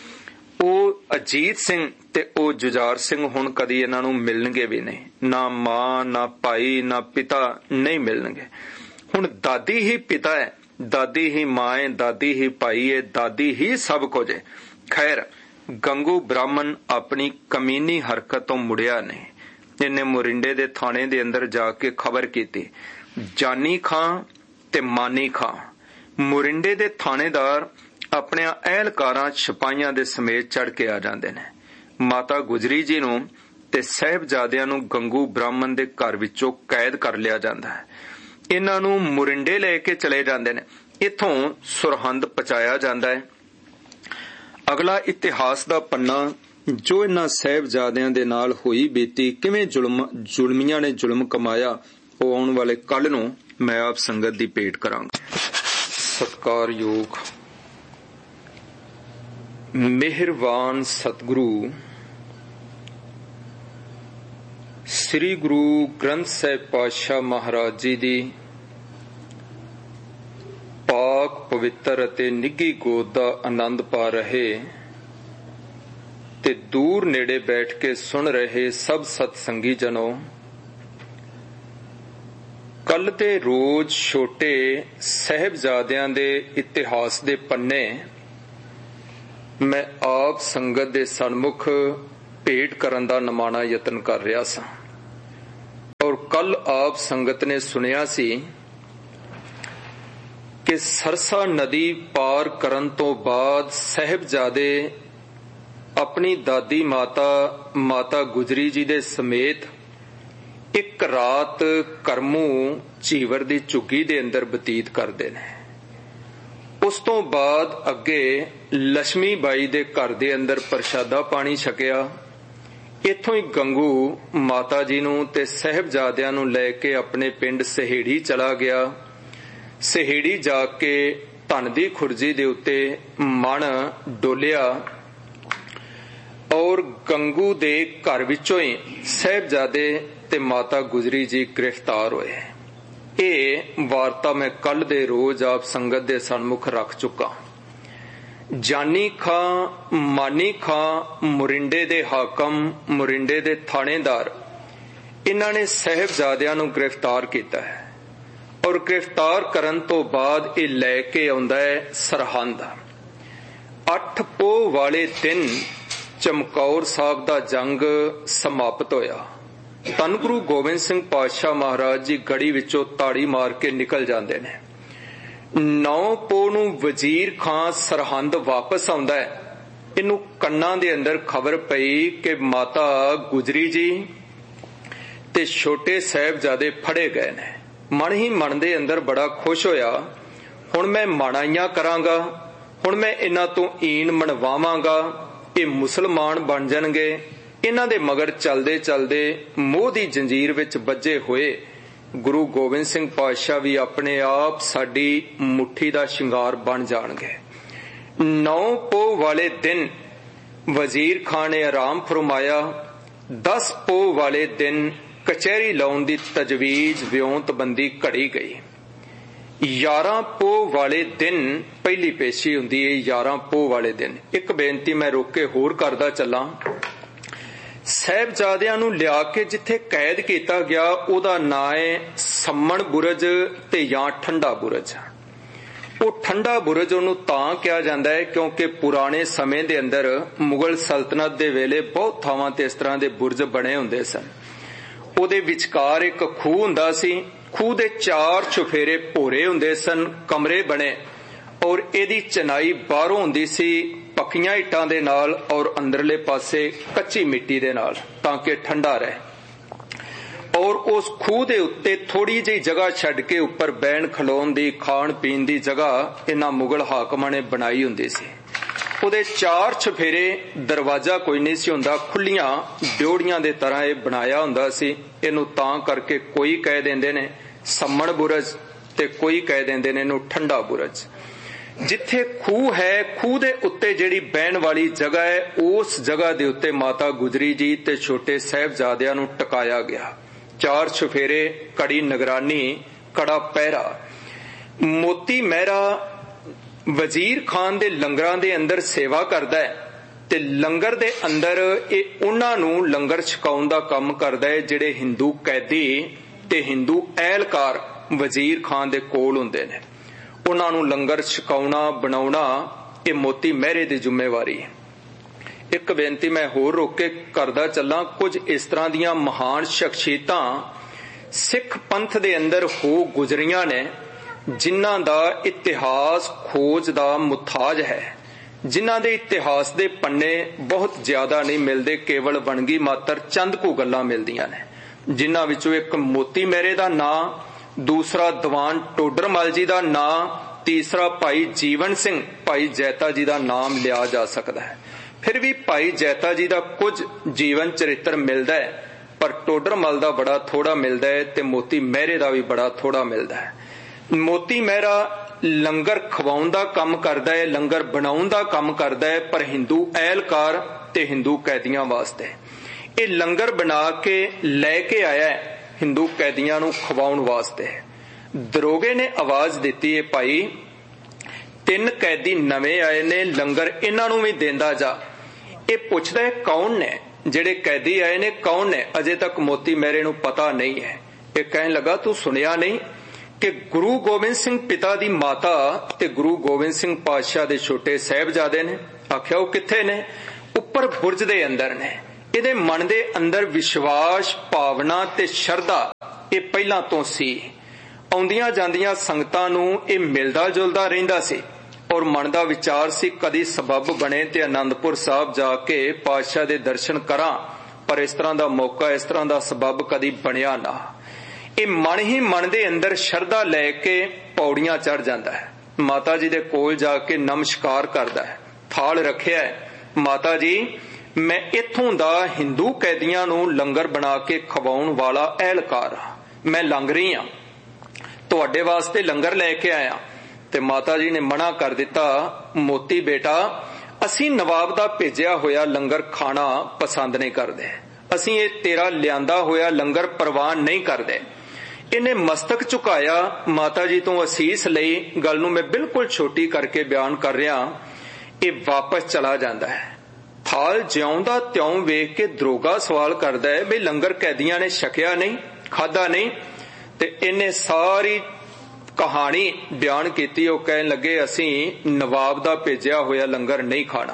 ਉਹ ਅਜੀਤ ਸਿੰਘ ਤੇ ਉਹ ਜੁਝਾਰ ਸਿੰਘ ਹੁਣ ਕਦੀ ਇਹਨਾਂ ਨੂੰ ਮਿਲਣਗੇ ਵੀ ਨਹੀਂ। ਨਾ ਮਾਂ ਨਾ ਭਾਈ ਨਾ ਪਿਤਾ ਨਹੀਂ ਮਿਲਣਗੇ। ਹੁਣ ਦਾਦੀ ਹੀ ਪਿਤਾ ਹੈ, ਦਾਦੀ ਹੀ ਮਾਂ ਹੈ, ਦਾਦੀ ਹੀ ਭਾਈ ਹੈ, ਦਾਦੀ ਹੀ ਸਭ ਕੁਝ ਹੈ। ਖੈਰ ਗੰਗੂ ਬ੍ਰਾਹਮਣ ਆਪਣੀ ਕਮੀਨੀ ਹਰਕਤ ਤੋਂ ਮੁੜਿਆ ਨਹੀਂ। ਇਹਨੇ ਮੋਰਿੰਡੇ ਦੇ ਥਾਣੇ ਦੇ ਅੰਦਰ ਜਾ ਕੇ ਖਬਰ ਕੀਤੀ। ਜਾਨੀ ਖਾਂ ਤੇ ਮਾਨੀ ਖਾਂ ਮੋਰਿੰਡੇ ਦੇ ਥਾਣੇਦਾਰ ਆਪਣੀਆਂ ਅਹਿਲਕਾਰਾਂ ਸਿਪਾਹੀਆਂ ਦੇ ਸਮੇਤ ਚੜ ਕੇ ਆ ਜਾਂਦੇ ਨੇ। ਮਾਤਾ ਗੁਜਰੀ ਜੀ ਨੂੰ ਤੇ ਸਾਹਿਬਜ਼ਾਦਿਆਂ ਨੂੰ ਗੰਗੂ ਬ੍ਰਾਹਮਣ ਦੇ ਘਰ ਵਿੱਚੋਂ ਕੈਦ ਕਰ ਲਿਆ ਜਾਂਦਾ ਹੈ। ਇਹਨਾਂ ਨੂੰ ਮੋਰਿੰਡੇ ਲੈ ਕੇ ਚਲੇ ਜਾਂਦੇ ਨੇ। ਇੱਥੋਂ ਸਰਹੰਦ ਪਹੁੰਚਾਇਆ ਜਾਂਦਾ ਹੈ। ਅਗਲਾ ਇਤਿਹਾਸ ਦਾ ਪੰਨਾ ਜੋ ਇਹਨਾਂ ਸਾਹਿਬਜ਼ਾਦਿਆਂ ਦੇ ਨਾਲ ਹੋਈ ਬੀਤੀ, ਕਿਵੇਂ ਜ਼ੁਲਮ ਜ਼ੁਲਮੀਆਂ ਨੇ ਜ਼ੁਲਮ ਕਮਾਇਆ, ਉਹ ਆਉਣ ਵਾਲੇ ਕੱਲ ਨੂੰ ਮੈਂ ਆਪ ਸੰਗਤ ਦੀ ਭੇਟ ਕਰਾਂਗਾ। ਸਤਿਕਾਰਯੋਗ ਮਿਹਰਬਾਨ ਸਤਿਗੁਰੂ ਸ੍ਰੀ ਗੁਰੂ ਗ੍ਰੰਥ ਸਾਹਿਬ ਪਾਤਸ਼ਾਹ ਮਹਾਰਾਜ ਜੀ ਦੀ ਪਾਕ ਪਵਿੱਤਰ ਅਤੇ ਨਿੱਘੀ ਗੋਦ ਦਾ ਆਨੰਦ ਪਾ ਰਹੇ ਤੇ ਦੂਰ ਨੇੜੇ ਬੈਠ ਕੇ ਸੁਣ ਰਹੇ ਸਭ ਸਤਸੰਗੀ ਜਨੋ, ਕੱਲ ਤੇ ਰੋਜ਼ ਛੋਟੇ ਸਾਹਿਬਜ਼ਾਦਿਆਂ ਦੇ ਇਤਿਹਾਸ ਦੇ ਪੰਨੇ ਮੈਂ ਆਪ ਸੰਗਤ ਦੇ ਸਨਮੁਖ ਭੇਟ ਕਰਨ ਦਾ ਨਿਮਾਣਾ ਯਤਨ ਕਰ ਰਿਹਾ ਸਾਂ। ਔਰ ਕੱਲ ਆਪ ਸੰਗਤ ਨੇ ਸੁਣਿਆ ਸੀ ਕਿ ਸਰਸਾ ਨਦੀ ਪਾਰ ਕਰਨ ਤੋਂ ਬਾਅਦ ਸਾਹਿਬਜ਼ਾਦੇ ਆਪਣੀ ਦਾਦੀ ਮਾਤਾ ਮਾਤਾ ਗੁਜਰੀ ਜੀ ਦੇ ਸਮੇਤ ਇੱਕ ਰਾਤ ਕਰਮੂ ਝੀਵਰ ਦੀ ਝੁੱਗੀ ਦੇ ਅੰਦਰ ਬਤੀਤ ਕਰਦੇ ਨੇ। ਉਸ ਤੋਂ ਬਾਅਦ ਅੱਗੇ ਲక్ష్ਮੀ ਬਾਈ ਦੇ ਘਰ ਦੇ ਅੰਦਰ ਪ੍ਰਸ਼ਾਦਾ ਪਾਣੀ ਛਕਿਆ। ਇੱਥੋਂ ਹੀ ਗੰਗੂ ਮਾਤਾ ਜੀ ਨੂੰ ਤੇ ਸਾਹਿਬਜ਼ਾਦਿਆਂ ਨੂੰ ਲੈ ਕੇ ਆਪਣੇ ਪਿੰਡ ਸਹੇੜੀ ਚਲਾ ਗਿਆ। ਸਹੇੜੀ ਜਾ ਕੇ ਧਨ ਦੀ ਖੁਰਜੀ ਦੇ ਉੱਤੇ ਮਣ ਡੋਲਿਆ ਔਰ ਗੰਗੂ ਦੇ ਘਰ ਵਿੱਚੋਂ ਹੀ ਸਾਹਿਬਜ਼ਾਦੇ ਤੇ ਮਾਤਾ ਗੁਜਰੀ ਜੀ ਗ੍ਰਿਫਤਾਰ ਹੋਏ। ਇਹ ਵਾਰਤਾ ਮੈਂ ਕੱਲ ਦੇ ਰੋਜ਼ ਆਪ ਸੰਗਤ ਦੇ ਸਨਮੁਖ ਰੱਖ ਚੁੱਕਾ। ਜਾਨੀ ਖਾਂ, ਮਾਨੀ ਖਾਂ, ਮੁਰਿੰਡੇ ਦੇ ਹਾਕਮ, ਮੁਰਿੰਡੇ ਦੇ ਥਾਣੇਦਾਰ, ਇਹਨਾਂ ਨੇ ਸਾਹਿਬਜ਼ਾਦਿਆਂ ਨੂੰ ਗ੍ਰਿਫਤਾਰ ਕੀਤਾ ਹੈ ਔਰ ਗ੍ਰਿਫਤਾਰ ਕਰਨ ਤੋਂ ਬਾਅਦ ਇਹ ਲੈ ਕੇ ਆਉਂਦਾ ਹੈ ਸਰਹੰਦ। ਅੱਠ ਪੋਹ ਵਾਲੇ ਦਿਨ ਚਮਕੌਰ ਸਾਹਿਬ ਦਾ ਜੰਗ ਸਮਾਪਤ ਹੋਇਆ। ਧੰਨ ਗੁਰੂ ਗੋਬਿੰਦ ਸਿੰਘ ਪਾਤਸ਼ਾਹ ਮਹਾਰਾਜ ਜੀ ਗੜੀ ਵਿੱਚੋਂ ਤਾੜੀ ਮਾਰ ਕੇ ਨਿਕਲ ਜਾਂਦੇ ਨੇ। ਨੌ ਪੋਹ ਨੂੰ ਵਜ਼ੀਰ ਖਾਂ ਸਰਹੰਦ ਵਾਪਸ ਆਉਂਦਾ ਹੈ। ਇਹਨੂੰ ਕੰਨਾਂ ਦੇ ਅੰਦਰ ਖਬਰ ਪਈ ਕਿ ਮਾਤਾ ਗੁਜਰੀ ਜੀ ਤੇ ਛੋਟੇ ਸਾਹਿਬਜ਼ਾਦੇ ਫੜੇ ਗਏ ਨੇ। ਮਨ ਹੀ ਮਨ ਦੇ ਅੰਦਰ ਬੜਾ ਖੁਸ਼ ਹੋਇਆ। ਹੁਣ ਮੈਂ ਮਾਣਾਈਆਂ ਕਰਾਂਗਾ, ਹੁਣ ਮੈਂ ਇਹਨਾਂ ਤੋਂ ਈਨ ਮਨਵਾਵਾਂਗਾ, ਇਹ ਮੁਸਲਮਾਨ ਬਣ ਜਾਣਗੇ। ਇਹਨਾਂ ਦੇ ਮਗਰ ਚਲਦੇ ਚਲਦੇ ਮੋਹ ਦੀ ਜੰਜੀਰ ਵਿੱਚ ਵੱਜੇ ਹੋਏ ਗੁਰੂ ਗੋਬਿੰਦ ਸਿੰਘ ਪਾਤਸ਼ਾਹ ਵੀ ਆਪਣੇ ਆਪ ਸਾਡੀ ਮੁੱਠੀ ਦਾ ਸ਼ਿੰਗਾਰ ਬਣ ਜਾਣਗੇ। ਨੌ ਪੋਹ ਵਾਲੇ ਦਿਨ ਵਜ਼ੀਰ ਖਾਨ ਨੇ ਆਰਾਮ ਫਰਮਾਇਆ। ਦਸ ਪੋਹ ਵਾਲੇ ਦਿਨ ਕਚਹਿਰੀ ਲਾਉਣ ਦੀ ਤਜਵੀਜ਼ ਵਿਉਂਤਬੰਦੀ ਘੜੀ ਗਈ। ਗਿਆਰਾਂ ਪੋਹ ਵਾਲੇ ਦਿਨ ਪਹਿਲੀ ਪੇਸ਼ੀ ਹੁੰਦੀ ਹੈ। ਗਿਆਰਾਂ ਪੋਹ ਵਾਲੇ ਦਿਨ ਇੱਕ ਬੇਨਤੀ ਮੈਂ ਰੋਕ ਕੇ ਹੋਰ ਕਰਦਾ ਚੱਲਾਂ। ਸਾਹਿਬਜ਼ਾਦਿਆਂ ਨੂੰ ਲਿਆ ਕੇ ਜਿੱਥੇ ਕੈਦ ਕੀਤਾ ਗਿਆ ਉਹਦਾ ਨਾਂ ਹੈ ਸੰਮਣ ਬੁਰਜ ਤੇ ਜਾਂ ਠੰਡਾ ਬੁਰਜ। ਉਹ ਠੰਡਾ ਬੁਰਜ ਉਹਨੂੰ ਤਾਂ ਕਿਹਾ ਜਾਂਦਾ ਹੈ ਕਿਉਂਕਿ ਪੁਰਾਣੇ ਸਮੇਂ ਦੇ ਅੰਦਰ ਮੁਗਲ ਸਲਤਨਤ ਦੇ ਵੇਲੇ ਬਹੁਤ ਥਾਵਾਂ ਤੇ ਇਸ ਤਰ੍ਹਾਂ ਦੇ ਬੁਰਜ ਬਣੇ ਹੁੰਦੇ ਸਨ। ਉਹਦੇ ਵਿਚਕਾਰ ਇੱਕ ਖੂਹ ਹੁੰਦਾ ਸੀ। ਖੂਹ ਦੇ ਚਾਰ ਚੁਫੇਰੇ ਭੋਰੇ ਹੁੰਦੇ ਸਨ, ਕਮਰੇ ਬਣੇ ਔਰ ਇਹਦੀ ਚਨਾਈ ਬਾਹਰੋਂ ਹੁੰਦੀ ਸੀ ਪੱਕੀਆਂ ਇੱਟਾਂ ਦੇ ਨਾਲ ਔਰ ਅੰਦਰਲੇ ਪਾਸੇ ਕੱਚੀ ਮਿੱਟੀ ਦੇ ਨਾਲ, ਤਾਂ ਕਿ ਠੰਡਾ ਰਹੇ। ਔਰ ਉਸ ਖੂਹ ਦੇ ਉੱਤੇ ਥੋੜੀ ਜਿਹੀ ਜਗ੍ਹਾ ਛੱਡ ਕੇ ਉੱਪਰ ਬੈਣ ਖਲੋਣ ਦੀ, ਖਾਣ ਪੀਣ ਦੀ ਜਗ੍ਹਾ ਇਹਨਾਂ ਮੁਗਲ ਹਾਕਮਾਂ ਨੇ ਬਣਾਈ ਹੁੰਦੀ ਸੀ। ਉਹਦੇ ਚਾਰ ਚੁਫੇਰੇ, ਦਰਵਾਜ਼ਾ ਕੋਈ ਨਹੀਂ ਸੀ ਹੁੰਦਾ, ਖੁੱਲੀਆਂ ਡਿਉੜੀਆਂ ਦੇ ਤਰ੍ਹਾਂ ਇਹ ਬਣਾਇਆ ਹੁੰਦਾ ਸੀ। ਇਹਨੂੰ ਤਾਂ ਕਰਕੇ ਕੋਈ ਕਹਿ ਦਿੰਦੇ ਨੇ ਸੰਮਣ ਬੁਰਜ ਤੇ ਕੋਈ ਕਹਿ ਦਿੰਦੇ ਨੇ ਇਹਨੂੰ ਠੰਡਾ ਬੁਰਜ। ਜਿੱਥੇ ਖੂਹ ਹੈ, ਖੂਹ ਦੇ ਉੱਤੇ ਜਿਹੜੀ ਬਹਿਣ ਵਾਲੀ ਜਗ੍ਹਾ ਹੈ, ਉਸ ਜਗ੍ਹਾ ਦੇ ਉੱਤੇ ਮਾਤਾ ਗੁਜਰੀ ਜੀ ਤੇ ਛੋਟੇ ਸਾਹਿਬਜ਼ਾਦਿਆਂ ਨੂੰ ਟਿਕਾਇਆ ਗਿਆ। ਚਾਰ ਚੁਫੇਰੇ, ਕੜੀ ਨਿਗਰਾਨੀ, ਕੜਾ ਪਹਿਰਾ। ਮੋਤੀ ਮਹਿਰਾ ਵਜ਼ੀਰ ਖਾਨ ਦੇ ਲੰਗਰਾਂ ਦੇ ਅੰਦਰ ਸੇਵਾ ਕਰਦਾ ਹੈ ਤੇ ਲੰਗਰ ਦੇ ਅੰਦਰ ਇਹ ਉਹਨਾਂ ਨੂੰ ਲੰਗਰ ਛਕਾਉਣ ਦਾ ਕੰਮ ਕਰਦਾ ਹੈ ਜਿਹੜੇ ਹਿੰਦੂ ਕੈਦੀ ਤੇ ਹਿੰਦੂ ਅਹਿਲਕਾਰ ਵਜ਼ੀਰ ਖਾਨ ਦੇ ਕੋਲ ਹੁੰਦੇ ਨੇ। ਉਹਨਾਂ ਨੂੰ ਲੰਗਰ ਛਕਾਉਣਾ, ਬਣਾਉਣਾ ਇਹ ਮੋਤੀ ਮਹਿਰੇ ਦੀ ਜ਼ਿੰਮੇਵਾਰੀ ਹੈ। ਇੱਕ ਬੇਨਤੀ ਮੈਂ ਹੋਰ ਰੋਕ ਕੇ ਕਰਦਾ ਚੱਲਾਂ। ਕੁਝ ਇਸ ਤਰ੍ਹਾਂ ਦੀਆਂ ਮਹਾਨ ਸ਼ਖਸੀਅਤਾਂ ਸਿੱਖ ਪੰਥ ਦੇ ਅੰਦਰ ਹੋ ਗੁਜ਼ਰੀਆਂ ਨੇ ਜਿਨ੍ਹਾਂ ਦਾ ਇਤਿਹਾਸ ਖੋਜ ਦਾ ਮੁਤਾਜ ਹੈ, ਜਿਨ੍ਹਾਂ ਦੇ ਇਤਿਹਾਸ ਦੇ ਪੰਨੇ ਬਹੁਤ ਜ਼ਿਆਦਾ ਨਹੀਂ ਮਿਲਦੇ, ਕੇਵਲ ਵਣਗੀ ਮਾਤਰ ਚੰਦ ਕੁ ਗੱਲਾਂ ਮਿਲਦੀਆਂ ਨੇ। ਜਿਨ੍ਹਾਂ ਵਿੱਚੋਂ ਇੱਕ ਮੋਤੀ ਮਹਿਰੇ ਦਾ ਨਾਂ, ਦੂਸਰਾ ਦੀਵਾਨ ਟੋਡਰਮਲ ਜੀ ਦਾ ਨਾਂ, ਤੀਸਰਾ ਭਾਈ ਜੀਵਨ ਸਿੰਘ, ਭਾਈ ਜੈਤਾ ਜੀ ਦਾ ਨਾਮ ਲਿਆ ਜਾ ਸਕਦਾ ਹੈ। ਫਿਰ ਵੀ ਭਾਈ ਜੈਤਾ ਜੀ ਦਾ ਕੁਝ ਜੀਵਨ ਚਰਿੱਤਰ ਮਿਲਦਾ ਹੈ, ਪਰ ਟੋਡਰਮਲ ਦਾ ਬੜਾ ਥੋੜਾ ਮਿਲਦਾ ਹੈ ਤੇ ਮੋਤੀ ਮਹਿਰੇ ਦਾ ਵੀ ਬੜਾ ਥੋੜਾ ਮਿਲਦਾ ਹੈ। ਮੋਤੀ ਮਹਿਰਾ ਲੰਗਰ ਖਵਾਉਣ ਦਾ ਕੰਮ ਕਰਦਾ ਹੈ, ਲੰਗਰ ਬਣਾਉਣ ਦਾ ਕੰਮ ਕਰਦਾ ਹੈ, ਪਰ ਹਿੰਦੂ ਅਹਿਲਕਾਰ ਤੇ ਹਿੰਦੂ ਕੈਦੀਆਂ ਵਾਸਤੇ। ਇਹ ਲੰਗਰ ਬਣਾ ਕੇ ਲੈ ਕੇ ਆਇਆ ਹਿੰਦੂ ਕੈਦੀਆਂ ਨੂੰ ਖਵਾਉਣ ਵਾਸਤੇ। ਦਰੋਗੇ ਨੇ ਆਵਾਜ਼ ਦਿੱਤੀ ਹੈ, ਭਾਈ ਤਿੰਨ ਕੈਦੀ ਨਵੇਂ ਆਏ ਨੇ, ਲੰਗਰ ਇਹਨਾਂ ਨੂੰ ਵੀ ਦੇਂਦਾ ਜਾ। ਇਹ ਪੁੱਛਦਾ ਹੈ ਕੌਣ ਨੇ ਜਿਹੜੇ ਕੈਦੀ ਆਏ ਨੇ, ਕੌਣ ਨੇ? ਅਜੇ ਤੱਕ ਮੋਤੀ ਮਹਿਰੇ ਨੂੰ ਪਤਾ ਨਹੀਂ ਹੈ। ਇਹ ਕਹਿਣ ਲੱਗਾ ਤੂੰ ਸੁਣਿਆ ਨਹੀਂ ਕਿ ਗੁਰੂ ਗੋਬਿੰਦ ਸਿੰਘ ਪਿਤਾ ਦੀ ਮਾਤਾ ਤੇ ਗੁਰੂ ਗੋਬਿੰਦ ਸਿੰਘ ਪਾਤਸ਼ਾਹ ਦੇ ਛੋਟੇ ਸਾਹਿਬਜ਼ਾਦੇ ਨੇ? ਆਖਿਆ ਉਹ ਕਿੱਥੇ ਨੇ? ਉੱਪਰ ਬੁਰਜ ਦੇ ਅੰਦਰ ਨੇ। ਇਹਦੇ ਮਨ ਦੇ ਅੰਦਰ ਵਿਸ਼ਵਾਸ, ਭਾਵਨਾ ਤੇ ਸ਼ਰਧਾ ਇਹ ਪਹਿਲਾਂ ਤੋਂ ਸੀ। ਆਉਂਦੀਆਂ ਜਾਂਦੀਆਂ ਸੰਗਤਾਂ ਨੂੰ ਇਹ ਮਿਲਦਾ ਜੁਲਦਾ ਰਹਿੰਦਾ ਸੀ ਔਰ ਮਨ ਦਾ ਵਿਚਾਰ ਸੀ ਕਦੀ ਸਬੱਬ ਬਣੇ ਤੇ ਅਨੰਦਪੁਰ ਸਾਹਿਬ ਜਾ ਕੇ ਪਾਤਸ਼ਾਹ ਦੇ ਦਰਸ਼ਨ ਕਰਾਂ, ਪਰ ਇਸ ਤਰ੍ਹਾਂ ਦਾ ਮੌਕਾ, ਇਸ ਤਰ੍ਹਾਂ ਦਾ ਸਬੱਬ ਕਦੀ ਬਣਿਆ ਨਾ। ਇਹ ਮਨ ਹੀ ਮਨ ਦੇ ਅੰਦਰ ਸ਼ਰਧਾ ਲੈ ਕੇ ਪੌੜੀਆਂ ਚੜ ਜਾਂਦਾ ਹੈ। ਮਾਤਾ ਜੀ ਦੇ ਕੋਲ ਜਾ ਕੇ ਨਮਸਕਾਰ ਕਰਦਾ ਹੈ, ਥਾਲ ਰੱਖਿਆ ਹੈ, ਮਾਤਾ ਜੀ ਮੈਂ ਇੱਥੋਂ ਦਾ ਹਿੰਦੂ ਕੈਦੀਆਂ ਨੂੰ ਲੰਗਰ ਬਣਾ ਕੇ ਖਵਾਉਣ ਵਾਲਾ ਅਹਿਲਕਾਰ ਹਾਂ, ਮੈਂ ਲੰਘ ਰਹੀ ਹਾਂ, ਤੁਹਾਡੇ ਵਾਸਤੇ ਲੰਗਰ ਲੈ ਕੇ ਆਇਆ। ਤੇ ਮਾਤਾ ਜੀ ਨੇ ਮਨਾ ਕਰ ਦਿੱਤਾ, ਮੋਤੀ ਬੇਟਾ ਅਸੀਂ ਨਵਾਬ ਦਾ ਭੇਜਿਆ ਹੋਇਆ ਲੰਗਰ ਖਾਣਾ ਪਸੰਦ ਨਹੀਂ ਕਰਦੇ, ਅਸੀਂ ਇਹ ਤੇਰਾ ਲਿਆਂਦਾ ਹੋਇਆ ਲੰਗਰ ਪ੍ਰਵਾਨ ਨਹੀਂ ਕਰਦੇ। ਇਹਨੇ ਮਸਤਕ ਝੁਕਾਇਆ, ਮਾਤਾ ਜੀ ਤੋਂ ਅਸੀਸ ਲਈ। ਗੱਲ ਨੂੰ ਮੈਂ ਬਿਲਕੁਲ ਛੋਟੀ ਕਰਕੇ ਬਿਆਨ ਕਰ ਰਿਹਾ। ਇਹ ਵਾਪਸ ਚਲਾ ਜਾਂਦਾ ਹੈ। ਥਾਲ ਜਿਉਂਦਾ ਤਿਉਂ ਵੇਖ ਕੇ ਦਰੋਗਾ ਸਵਾਲ ਕਰਦਾ ਹੈ ਵੀ ਲੰਗਰ ਕੈਦੀਆਂ ਨੇ ਛਕਿਆ ਨਹੀਂ, ਖਾਧਾ ਨਹੀਂ। ਤੇ ਇਹਨੇ ਸਾਰੀ ਕਹਾਣੀ ਬਿਆਨ ਕੀਤੀ। ਉਹ ਕਹਿਣ ਲੱਗੇ ਅਸੀਂ ਨਵਾਬ ਦਾ ਭੇਜਿਆ ਹੋਇਆ ਲੰਗਰ ਨਹੀਂ ਖਾਣਾ।